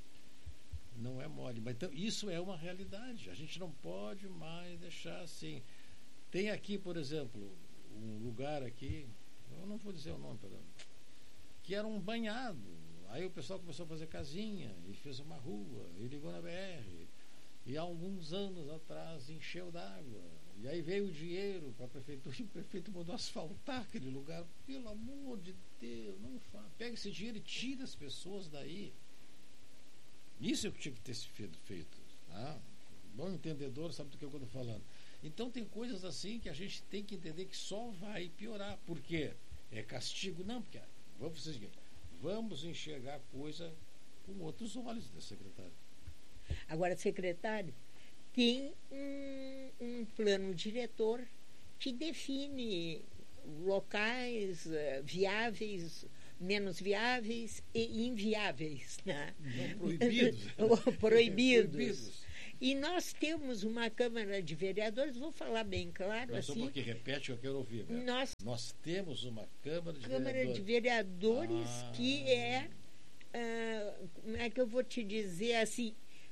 não é mole. Mas então, isso é uma realidade. A gente não pode mais deixar assim. Tem aqui, por exemplo, um lugar aqui, eu não vou dizer o nome, perdão, que era um banhado. Aí o pessoal começou a fazer casinha e fez uma rua e ligou na B R. E há alguns anos atrás encheu d'água. E aí veio o dinheiro para a prefeitura e o prefeito mandou asfaltar aquele lugar. Pelo amor de Deus, não faz. Pega esse dinheiro e tira as pessoas daí. Isso é o que tinha que ter sido feito. Tá? Bom entendedor sabe do que eu estou falando. Então tem coisas assim que a gente tem que entender que só vai piorar. Por quê? É castigo? Não, porque vamos fazer o seguinte. Vamos enxergar a coisa com outros olhos, né, secretário? Agora, secretário, tem um, um plano diretor que define locais uh, viáveis, menos viáveis e inviáveis, né? Não, proibidos. proibidos. Proibidos. E nós temos uma Câmara de Vereadores, vou falar bem claro, Só assim. porque repete o que eu quero ouvir. Né? Nós, nós temos uma Câmara de Câmara Vereadores. de Vereadores Ah. que é, ah, como é que eu vou te dizer assim,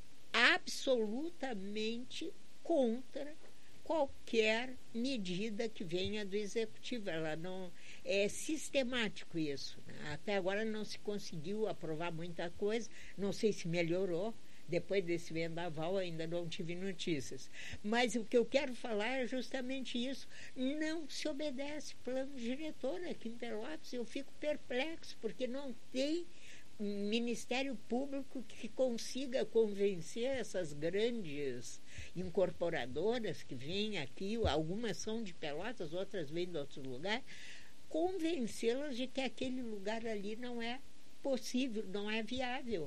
absolutamente contra qualquer medida que venha do Executivo. Ela não é sistemático isso, né? Até agora não se conseguiu aprovar muita coisa, não sei se melhorou. Depois desse vendaval ainda não tive notícias. Mas o que eu quero falar é justamente isso. Não se obedece plano diretor aqui em Pelotas. Eu fico perplexo, porque não tem um Ministério Público que consiga convencer essas grandes incorporadoras que vêm aqui, algumas são de Pelotas, outras vêm de outros lugares, convencê-las de que aquele lugar ali não é possível, não é viável.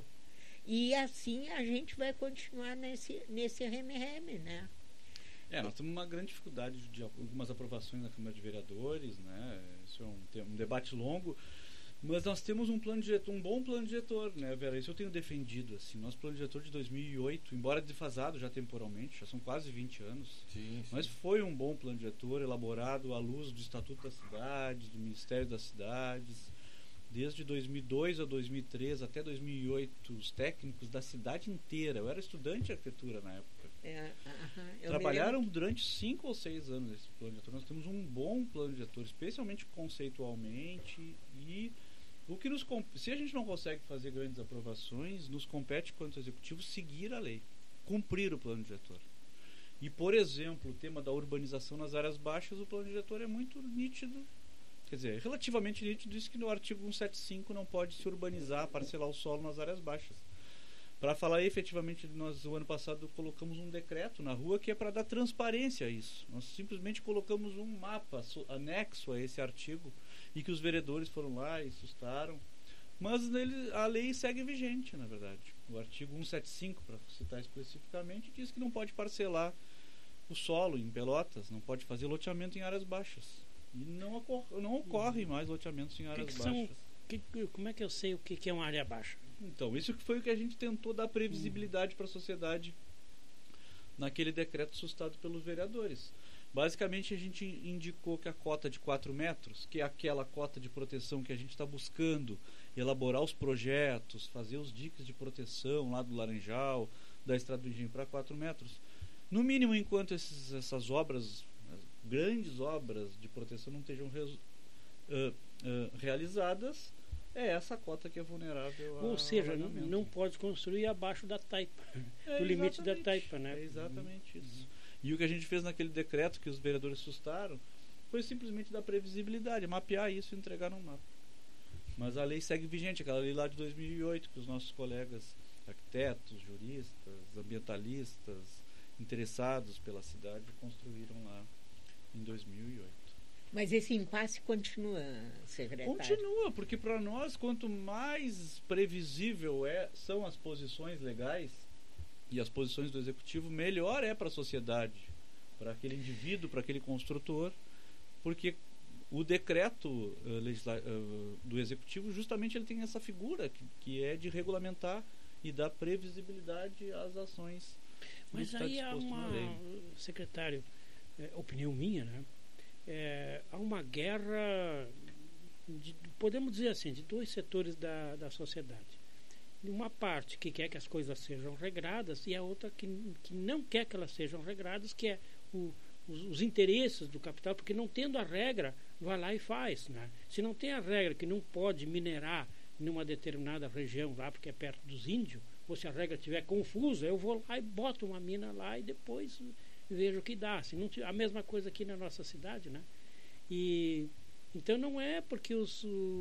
E assim a gente vai continuar nesse, nesse reme-reme, né? É, nós temos uma grande dificuldade de algumas aprovações na Câmara de Vereadores, né? Isso é um, um debate longo, mas nós temos um plano diretor, um bom plano diretor, né, Vera? Isso eu tenho defendido, assim. Nosso plano diretor de dois mil e oito, embora desfasado já temporalmente, já são quase vinte anos, Sim, sim. mas foi um bom plano diretor, elaborado à luz do Estatuto das Cidades, do Ministério das Cidades. Desde dois mil e dois a dois mil e três até dois mil e oito, os técnicos da cidade inteira, eu era estudante de arquitetura na época, É, aham, eu trabalharam me lembro. durante cinco ou seis anos nesse plano diretor. Nós temos um bom plano diretor, especialmente conceitualmente, e o que nos comp- se a gente não consegue fazer grandes aprovações, nos compete quanto executivo seguir a lei, cumprir o plano diretor. E, por exemplo, o tema da urbanização nas áreas baixas, o plano diretor é muito nítido. Quer dizer, relativamente nítido, diz que no artigo cento e setenta e cinco não pode se urbanizar, parcelar o solo nas áreas baixas. Para falar efetivamente, nós o ano passado colocamos um decreto na rua que é para dar transparência a isso. Nós simplesmente colocamos um mapa so, anexo a esse artigo e que os vereadores foram lá e sustaram. Mas ele, a lei segue vigente, na verdade. O artigo cento e setenta e cinco, para citar especificamente, diz que não pode parcelar o solo em Pelotas, não pode fazer loteamento em áreas baixas. E não, ocor não ocorre mais loteamentos em áreas que que baixas. são, que, como é que eu sei o que, que é uma área baixa? Então, isso que foi o que a gente tentou dar previsibilidade para a sociedade naquele decreto sustado pelos vereadores. Basicamente, a gente indicou que a cota de quatro metros, que é aquela cota de proteção que a gente está buscando elaborar os projetos, fazer os diques de proteção lá do Laranjal, da Estrada do Engenho para quatro metros, no mínimo enquanto esses, essas obras, grandes obras de proteção não estejam res, uh, uh, realizadas, é essa cota que é vulnerável. Ou seja, não, alagamento. não pode construir abaixo da taipa, É do limite da exatamente, taipa, né? É exatamente isso. E o que a gente fez naquele decreto que os vereadores sustaram foi simplesmente dar previsibilidade, mapear isso e entregar no mapa. Mas a lei segue vigente, aquela lei lá de dois mil e oito, que os nossos colegas arquitetos, juristas, ambientalistas, interessados pela cidade construíram lá em dois mil e oito. Mas esse impasse continua, secretário? Continua, porque para nós, quanto mais previsível é, são as posições legais e as posições do executivo, melhor é para a sociedade, para aquele indivíduo, para aquele construtor, porque o decreto uh, legisla- uh, do executivo, justamente ele tem essa figura que, que é de regulamentar e dar previsibilidade às ações. Mas Isso está aí há disposto uma, na lei. secretário, é, opinião minha, né? É, há uma guerra, de, podemos dizer assim, de dois setores da, da sociedade. Uma parte que quer que as coisas sejam regradas e a outra que, que não quer que elas sejam regradas, que é o, os, os interesses do capital, porque não tendo a regra, vai lá e faz, né? Se não tem a regra que não pode minerar numa determinada região lá, porque é perto dos índios, ou se a regra estiver confusa, eu vou lá e boto uma mina lá e depois vejo o que dá. Se não, a mesma coisa aqui na nossa cidade, né? E então não é porque os,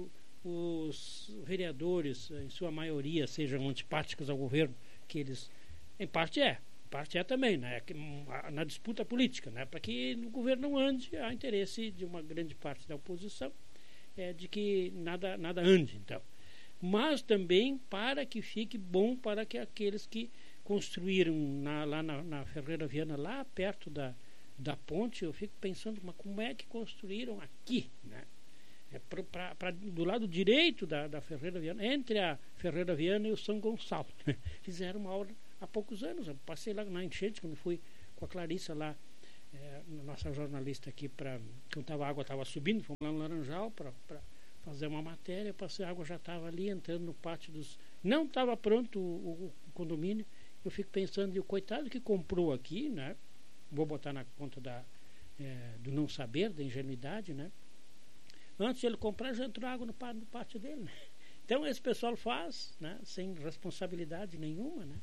os vereadores, em sua maioria, sejam antipáticos ao governo, que eles, em parte é, em parte é também, né? Na disputa política, né? Para que o governo não ande, há interesse de uma grande parte da oposição é, de que nada, nada ande, então. Mas também para que fique bom para que aqueles que construíram na, lá na, na Ferreira Viana, lá perto da, da ponte, eu fico pensando, mas como é que construíram aqui, né? É pra, pra, pra, do lado direito da, da Ferreira Viana, entre a Ferreira Viana e o São Gonçalo, né? Fizeram uma obra há poucos anos. Eu passei lá na enchente, quando fui com a Clarissa lá, é, nossa jornalista aqui, para quando tava, a água estava subindo, fomos lá no Laranjal para fazer uma matéria. Passei, a água já estava ali entrando no pátio dos. Não estava pronto o, o, o condomínio. Eu fico pensando, e o coitado que comprou aqui, né? Vou botar na conta da, é, do não saber, da ingenuidade, né? Antes de ele comprar, já entrou água no pátio, no pátio dele, né? Então esse pessoal faz, né? Sem responsabilidade nenhuma, né?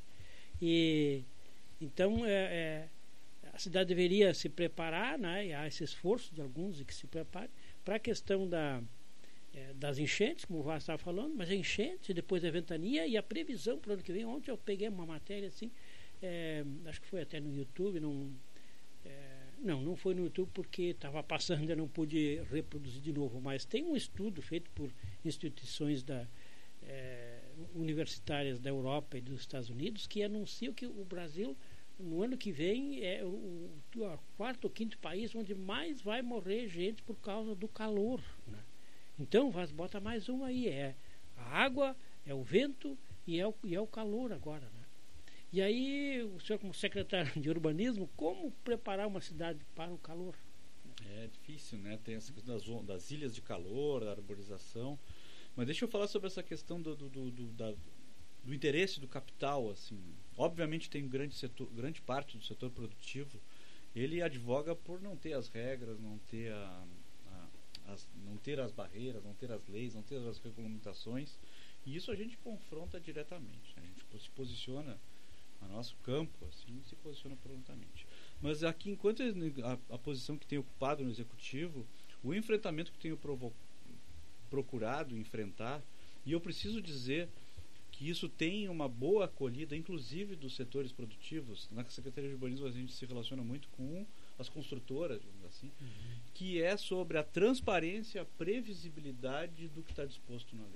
E então é, é, a cidade deveria se preparar, né? E há esse esforço de alguns e que se preparem para a questão da, é, das enchentes, como o Vaz estava falando, mas a enchente, depois a ventania e a previsão para o ano que vem. Ontem eu peguei uma matéria assim, é, acho que foi até no YouTube, não, é, não, não foi no YouTube porque estava passando, eu não pude reproduzir de novo, mas tem um estudo feito por instituições da, é, universitárias da Europa e dos Estados Unidos que anunciam que o Brasil no ano que vem é o, o quarto ou quinto país onde mais vai morrer gente por causa do calor, né? Então Vaz, bota mais um aí, é a água, é o vento e é o, e é o calor agora, né? E aí o senhor, como secretário de urbanismo, como preparar uma cidade para o calor? É difícil, né? Tem essa questão das, das ilhas de calor, da arborização. Mas deixa eu falar sobre essa questão do, do, do, do, da, do interesse do capital, assim. Obviamente tem grande setor, grande parte do setor produtivo, ele advoga por não ter as regras, não ter a, a, as, não ter as barreiras, não ter as leis, não ter as regulamentações, e isso a gente confronta diretamente, né? A gente se posiciona no nosso campo, assim, se posiciona prontamente. Mas aqui, enquanto a, a posição que tem ocupado no executivo, o enfrentamento que tenho provo- procurado enfrentar, e eu preciso dizer que isso tem uma boa acolhida, inclusive dos setores produtivos. Na Secretaria de Urbanismo a gente se relaciona muito com as construtoras, digamos assim, uhum. que é sobre a transparência, a previsibilidade do que está disposto na lei.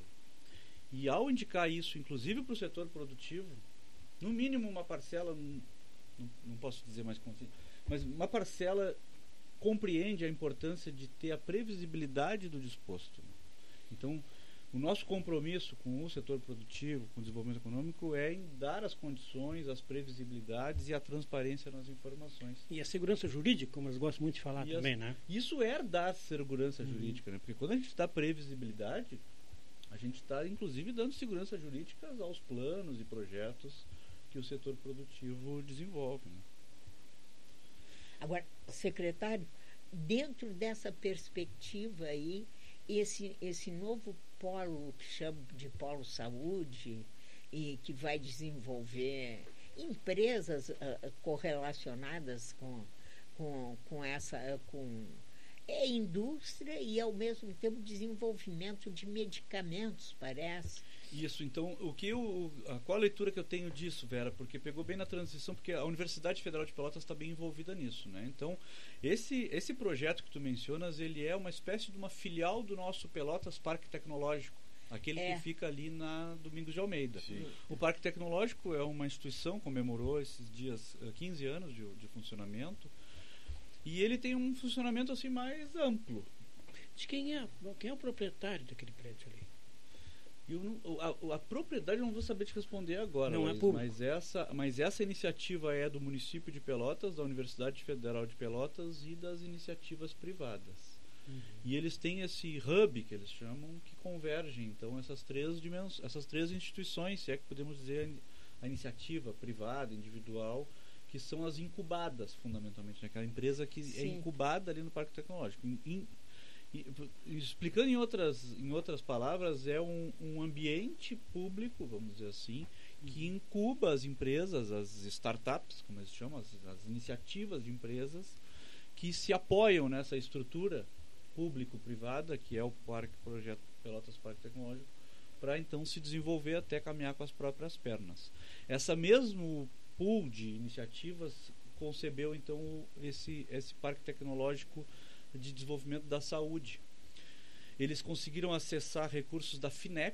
E ao indicar isso, inclusive para o setor produtivo, no mínimo uma parcela, não, não posso dizer mais consciente, mas uma parcela compreende a importância de ter a previsibilidade do disposto. Então, o nosso compromisso com o setor produtivo, com o desenvolvimento econômico, é em dar as condições, as previsibilidades e a transparência nas informações. E a segurança jurídica, como eles gostam muito de falar e também, as, né? Isso é dar segurança uhum. jurídica, né? Porque quando a gente dá previsibilidade, a gente está, inclusive, dando segurança jurídica aos planos e projetos que o setor produtivo desenvolve, né? Agora, secretário, dentro dessa perspectiva aí, esse, esse novo polo que chama de polo saúde e que vai desenvolver empresas uh, correlacionadas com, com, com essa com é indústria e ao mesmo tempo desenvolvimento de medicamentos, parece. Isso, então, o que eu, a, qual a leitura que eu tenho disso, Vera? Porque pegou bem na transição, porque a Universidade Federal de Pelotas está bem envolvida nisso, né? Então, esse, esse projeto que tu mencionas, ele é uma espécie de uma filial do nosso Pelotas Parque Tecnológico, aquele é. que fica ali na Domingos de Almeida. Sim. O Parque Tecnológico é uma instituição, comemorou esses dias quinze anos de, de funcionamento, e ele tem um funcionamento assim mais amplo. De quem é, quem é o proprietário daquele prédio ali? Eu não, a, a propriedade eu não vou saber te responder agora, não Luiz, é público. mas essa, mas essa iniciativa é do município de Pelotas, da Universidade Federal de Pelotas e das iniciativas privadas. Uhum. E eles têm esse hub, que eles chamam, que convergem, então, essas três dimensões, essas três instituições, se é que podemos dizer a iniciativa privada, individual, que são as incubadas, fundamentalmente, né? Aquela empresa que Sim. é incubada ali no Parque Tecnológico. In, in, explicando em outras, em outras palavras, é um, um ambiente público, vamos dizer assim, que incuba as empresas, as startups, como eles chamam, as, as iniciativas de empresas que se apoiam nessa estrutura público-privada, que é o Parque Projeto Pelotas Parque Tecnológico, para então se desenvolver até caminhar com as próprias pernas. Essa mesmo pool de iniciativas concebeu então esse, esse Parque Tecnológico de Desenvolvimento da Saúde. Eles conseguiram acessar recursos da FINEP,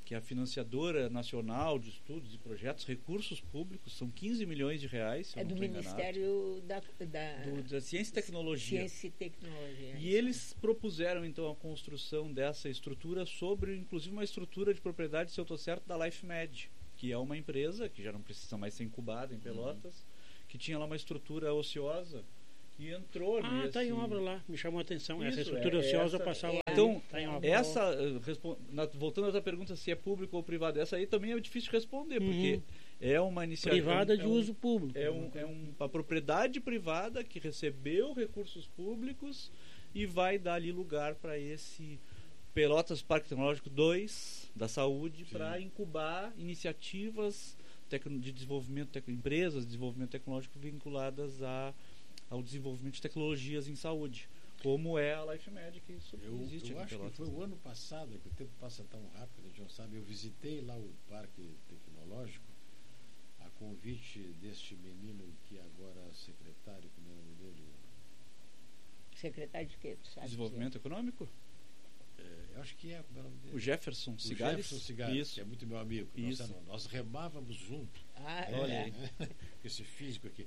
que é a financiadora nacional de estudos e projetos, recursos públicos, são quinze milhões de reais, se É eu não do estou enganado. Ministério da, da, Do- da Ciência e Tecnologia. Ciência e Tecnologia. E eles propuseram, então, a construção dessa estrutura sobre, inclusive, uma estrutura de propriedade, se eu estou certo, da LifeMed, que é uma empresa que já não precisa mais ser incubada em Pelotas, uhum. que tinha lá uma estrutura ociosa e entrou Ah, nesse... está em obra lá, me chamou a atenção. Isso, essa estrutura é- ociosa essa- passava. Então, tá em obra. essa, uh, respon- na- voltando a outra pergunta, se é público ou privado, essa aí também é difícil de responder, porque Uhum. é uma iniciativa... Privada é um- de é um- uso público. É, um, é um- uma propriedade privada que recebeu recursos públicos e vai dar ali lugar para esse Pelotas Parque Tecnológico dois da Saúde para incubar iniciativas tecno- de desenvolvimento, tec- empresas de desenvolvimento tecnológico vinculadas a, ao desenvolvimento de tecnologias em saúde, como é a LifeMed, que isso Eu, existe eu aqui em acho que Pelotas. foi o ano passado, que o tempo passa tão rápido, a gente não sabe. Eu visitei lá o Parque Tecnológico a convite deste menino que agora é secretário, como é o nome dele? Secretário de quê? Tu sabe Desenvolvimento econômico? É, eu acho que é, como é o nome dele? O Jefferson O Cigales? Jefferson Cigales, Isso. que é muito meu amigo. Isso. Nós, nós remávamos junto. dizer? Ah, Olha é. aí. Com esse físico aqui.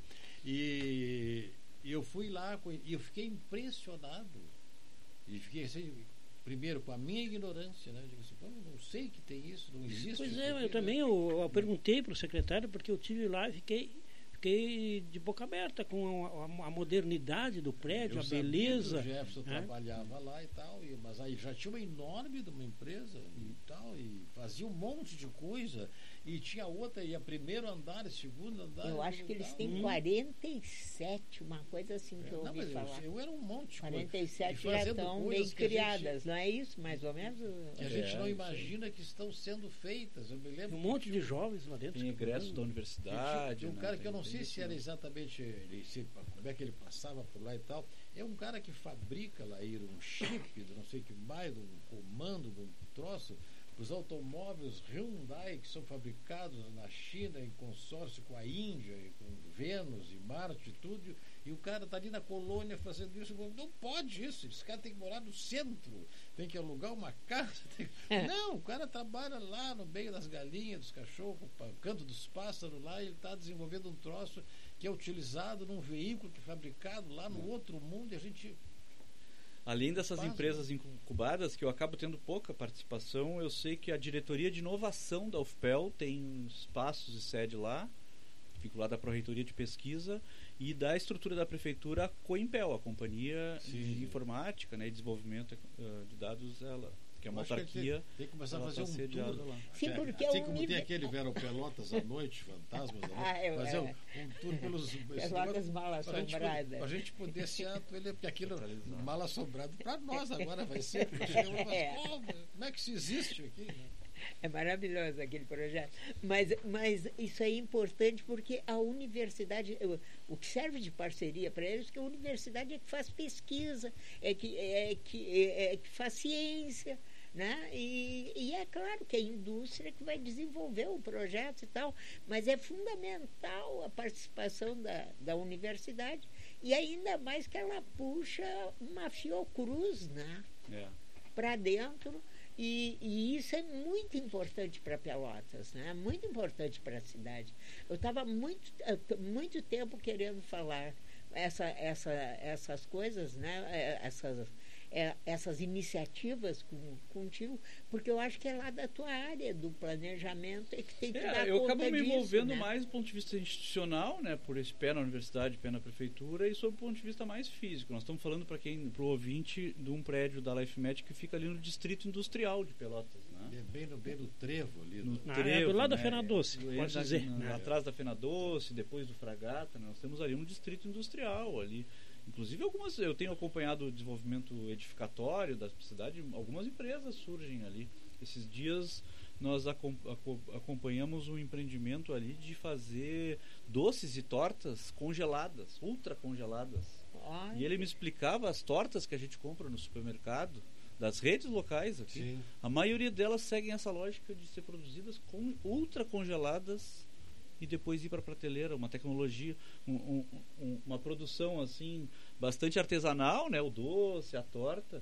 E, e eu fui lá co- e eu fiquei impressionado. E fiquei assim, primeiro com a minha ignorância, né? Eu digo assim, "Pô, eu não sei que tem isso, não existe. Pois isso é, aqui, eu né?" também eu, eu perguntei para o secretário, porque eu tive lá e fiquei, fiquei de boca aberta com a, a- a modernidade do prédio, Eu a sabia beleza. que o Jefferson né? trabalhava lá e tal, e, mas aí já tinha uma enorme de uma empresa e tal, e fazia um monte de coisa, e tinha outra, e a primeiro andar, e segundo andar. Eu e acho que eles tal. têm Hum. quarenta e sete, uma coisa assim que eu Não, ouvi mas eu, falar. eu era um monte de coisa. quarenta e sete E já fazendo estão coisas bem que a gente- criadas, não é isso? Mais ou menos? Que a É, gente não isso imagina que estão sendo feitas. Eu me E lembro um que monte tinha de jovens lá dentro. Tem que- egressos da Tinha- universidade. tinha um né? cara que eu Tem- não tem sei isso, se era né? exatamente ele, se, como é que ele passava por lá e tal. É um cara que fabrica lá aí um chip, de não sei o que mais, de um comando, de um troço, para os automóveis Hyundai que são fabricados na China em consórcio com a Índia, e com Vênus e Marte e tudo. E o cara está ali na colônia fazendo isso. Não pode isso. Esse cara tem que morar no centro, tem que alugar uma casa. tem- Não, o cara trabalha lá no meio das galinhas, dos cachorros, pa- canto dos pássaros lá, e ele está desenvolvendo um troço que é utilizado num veículo que é fabricado lá no outro mundo, e a gente. Além dessas Pasmo. empresas incubadas, que eu acabo tendo pouca participação, eu sei que a diretoria de inovação da U F P E L tem espaços e sede lá, vinculada à Pró-Reitoria de Pesquisa, e da estrutura da prefeitura, a Coimpel, a Companhia Sim. de Informática, né, e Desenvolvimento eh, de Dados, ela, que é uma Eu acho que ele autarquia, tem, tem que começar a ela fazer está um sediada tour. lá. Sim, porque assim é um como nível- tem aquele Vero Pelotas à noite, Fantasmas à noite, Ah, eu- fazer é. um, um tour pelos. esse Pelotas negócio, mal pra gente poder- assombradas. Pra gente poder se atu- ele porque aquilo Totalizar. mal assombrado para nós agora vai ser. porque chega uma- É. "Pô, como é que isso existe aqui? Né? É maravilhoso aquele projeto. Mas, mas isso é importante porque a universidade, o, o que serve de parceria para eles, é que a universidade é que faz pesquisa, é que, é que, é, é que faz ciência. Né? E, e é claro que a indústria que vai desenvolver o projeto e tal, mas é fundamental a participação da, da universidade, e ainda mais que ela puxa uma Fiocruz, né? É. Para dentro, e, e isso é muito importante para Pelotas, né? Muito importante para a cidade. Eu estava muito, eh, t- muito tempo querendo falar essa, essa, essas coisas, né? Eh, essas, eh, essas iniciativas com, contigo, porque eu acho que é lá da tua área do planejamento é que tem que dar É, eu conta acabo me disso, envolvendo né? mais do ponto de vista institucional, né, por esse pé na universidade, pé na prefeitura, e sob o ponto de vista mais físico. Nós estamos falando para quem, para o ouvinte, de um prédio da LifeMed que fica ali no distrito industrial de Pelotas, né? É bem no, bem no trevo ali. No No, Ah, é do lado da né? Fena Doce, É, pode na- dizer, na- né? Atrás da Fena Doce, depois do Fragata, né? Nós temos ali um distrito industrial ali. Inclusive algumas, eu tenho acompanhado o desenvolvimento edificatório da cidade, algumas empresas surgem ali. Esses dias nós acom- aco- acompanhamos um empreendimento ali de fazer doces e tortas congeladas, ultra congeladas. Ai, E ele me explicava as tortas que a gente compra no supermercado, das redes locais aqui. Sim. A maioria delas seguem essa lógica de ser produzidas com ultra congeladas e depois ir para a prateleira, uma tecnologia, um- um- um- uma produção assim bastante artesanal, né, o doce, a torta,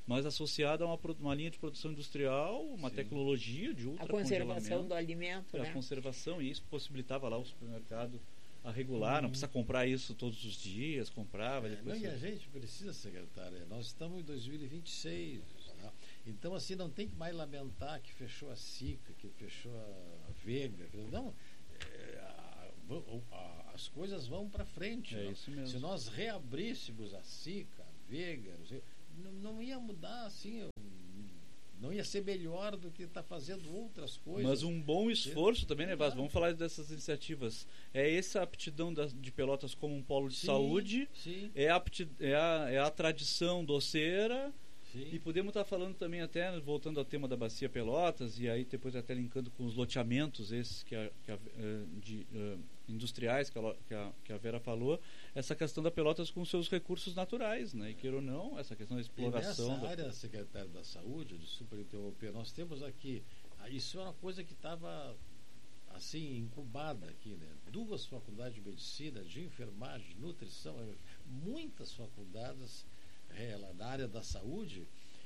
mas associada a uma, pro- uma linha de produção industrial, uma Sim. tecnologia de A ultra conservação do alimento, a né? conservação, e isso possibilitava lá o supermercado a regular, não precisa comprar isso todos os dias, comprava, É, depois não, e a você- gente precisa, secretária. Nós estamos em dois mil e vinte e seis. Tá? Então, assim, não tem que mais lamentar que fechou a SICA, que fechou a Vega. que- Não, é, a- vo- a- as coisas vão para frente. É não? isso mesmo. Se nós reabríssemos a SICA, a Vega, não, sei, não, não ia mudar assim. Não ia ser melhor do que está fazendo outras coisas. Mas um bom esforço também, né, Vaz? Vamos falar dessas iniciativas. É essa aptidão das- de Pelotas como um polo de Sim, saúde, Sim, é a, apti- é a, é a tradição doceira, sim. e podemos estar falando também até, voltando ao tema da Bacia Pelotas, e aí depois até linkando com os loteamentos esses que a, que a, eh, de, eh, industriais que a, Lo- que, a, que a Vera falou, essa questão da Pelotas com seus recursos naturais, né? E queira ou não, essa questão da E exploração. nessa da- área, secretário da Saúde, de superinterromper, nós temos aqui, ah, isso é uma coisa que estava assim, incubada aqui, né? Duas faculdades de medicina, de enfermagem, de nutrição, eh, muitas faculdades eh, lá na área da saúde,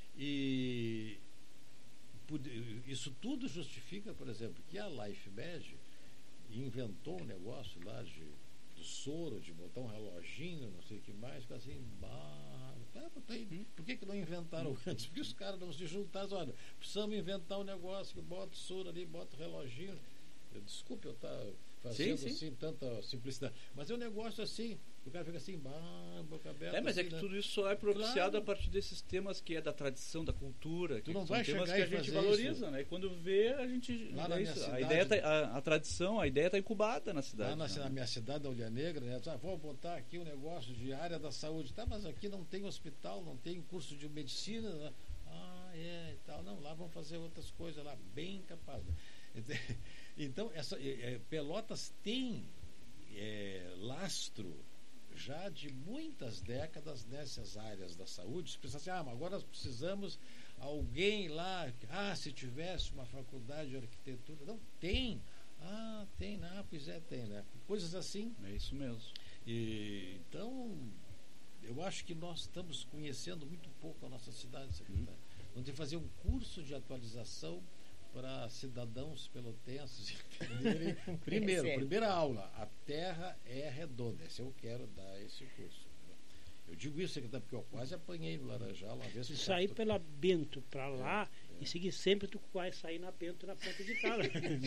e por- isso tudo justifica, por exemplo, que a LifeMed inventou um negócio lá de, do soro, de botar um reloginho, não sei o que mais, que assim, bah, tá, tá aí. Por que, que não inventaram antes? Porque os caras não se juntaram, olha, precisamos inventar um negócio que bota o soro ali, bota o reloginho. Eu, desculpe eu estar fazendo Sim, sim. assim tanta simplicidade, mas é um negócio assim, o cara fica assim, bah, boca aberta. É, mas é assim, que né? tudo isso só é propiciado Claro. a partir desses temas que é da tradição, da cultura, que Tu não são vai temas chegar que e a gente fazer valoriza, isso. né? E quando vê, a gente. Lá é na isso, minha a, cidade- ideia tá, a, a tradição, a ideia está incubada na cidade. Lá na, né? na minha cidade, da Olha Negra, né? Ah, vou botar aqui um negócio de área da saúde. Tá, mas aqui não tem hospital, não tem curso de medicina. Né? Ah, é, e tal. Não, lá vão fazer outras coisas lá, bem capaz. Né? Então, essa, é, é, Pelotas tem é, lastro já de muitas décadas nessas áreas da saúde. Se pensa assim, ah, mas agora nós precisamos alguém lá, ah, se tivesse uma faculdade de arquitetura. Não, tem. Ah, tem, ah, pois é, tem, né? Coisas assim. É isso mesmo. E, então, eu acho que nós estamos conhecendo muito pouco a nossa cidade, secretário. Vamos ter que fazer um curso de atualização para cidadãos pelotenses entenderem. Primeiro, Sério. primeira aula, a terra é redonda. Esse eu quero dar esse curso. Eu digo isso, secretário, porque eu quase apanhei no Laranjal uma vez. Se que sair eu- pela Bento para lá É, é. e seguir sempre, tu vai sair na Bento na ponta de casa.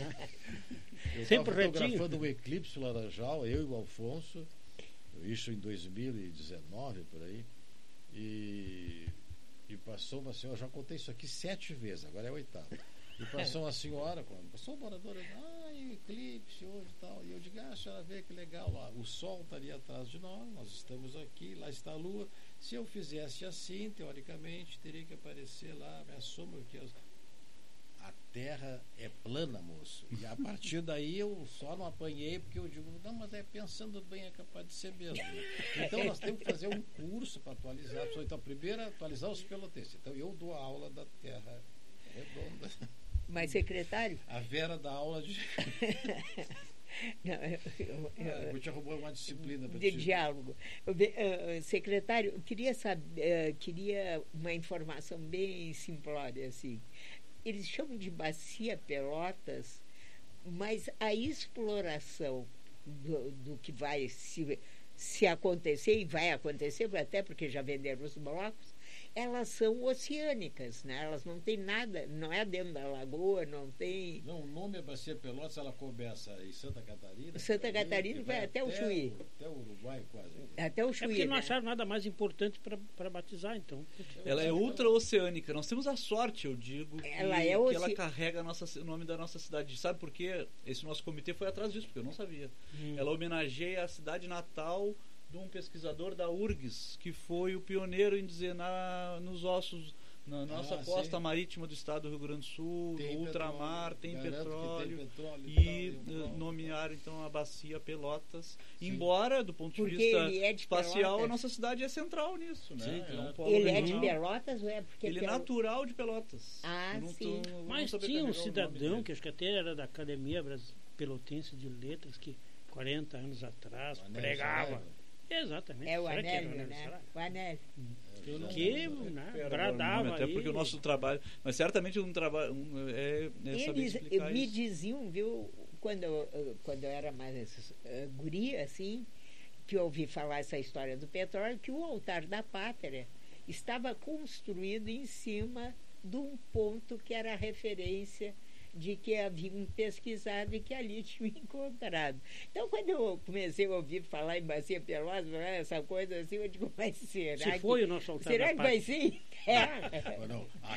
Eu Sempre estava retinho. fotografando o eclipse no Laranjal, eu e o Alfonso, isso em dois mil e dezenove, por aí, e, e passou uma senhora, já contei isso aqui sete vezes, agora é a oitava. E passou uma senhora, quando passou uma moradora, ah, e o eclipse hoje e tal. E eu digo, ah, a senhora vê que legal lá. O sol estaria atrás de nós, nós estamos aqui, lá está a lua. Se eu fizesse assim, teoricamente, teria que aparecer lá a minha sombra, que eu... a terra é plana, moço. E a partir daí eu só não apanhei, porque eu digo, não, mas é pensando bem, é capaz de ser mesmo. Né? Então nós temos que fazer um curso para atualizar. Então, primeiro, atualizar os pelotenses. Então eu dou a aula da terra redonda. Mas, secretário, A Vera dá aula de. não, eu- eu- eu- Ah, vou te arrumar uma disciplina para de ti. diálogo. Eu ve- eh, secretário, eu queria saber, eh, queria uma informação bem simplória assim. Eles chamam de bacia Pelotas, mas a exploração do, do que vai se, se acontecer, e vai acontecer, até porque já venderam os blocos, elas são oceânicas, né? Elas não têm nada, não é dentro da lagoa, não tem... Não, o nome é Bacia Pelotas, ela começa em Santa Catarina. Santa por ali, Catarina e vai até o Chuí. Até o Uruguai, quase. Até o É Chuí, porque não né? acharam nada mais importante para batizar, então. Ela é ultra-oceânica. Nós temos a sorte, eu digo, que Ela é que oce- ela carrega a nossa, o nome da nossa cidade. Sabe por quê? Esse nosso comitê foi atrás disso, porque eu não sabia. Hum. Ela homenageia a cidade natal de um pesquisador da U R G S, que foi o pioneiro em dizer na, nos ossos, na nossa Ah, costa sim. marítima do estado do Rio Grande do Sul, Tem no ultramar, tem garanto que petróleo. tem petróleo E tal, eh, pronto. nomear então a bacia Pelotas, Sim. embora do ponto de Porque vista ele é de espacial a Pelotas. nossa cidade é central nisso, né? Sim, é claro. um polo Ele é de regional. Pelotas ou é porque... Ele é Pel- natural de Pelotas. Ah, Eu não sim. tô- não Mas sabia tinha um carregar o nome cidadão, dele. que acho que até era da Academia Bras- Pelotense de Letras, que quarenta anos atrás Mané pregava. Saraiva. Exatamente. É o Será que era Anélio, Anélio né? Será? O Anélio. Eu não- Que não né, recupero agora o bradava nome, até aí. porque o nosso trabalho, mas certamente um trabalho um, é, é saber Eles explicar me isso. diziam, viu, quando, eu- quando eu era mais uh, guria, assim, que eu ouvi falar essa história do petróleo, que o altar da pátria estava construído em cima de um ponto que era a referência de que haviam pesquisado e que ali tinham encontrado. Então, quando eu comecei a ouvir falar em Bacia Pelotas, essa coisa assim, eu digo, mas será Se que... foi o nosso altar Será da que pátria. vai ser em terra? Não,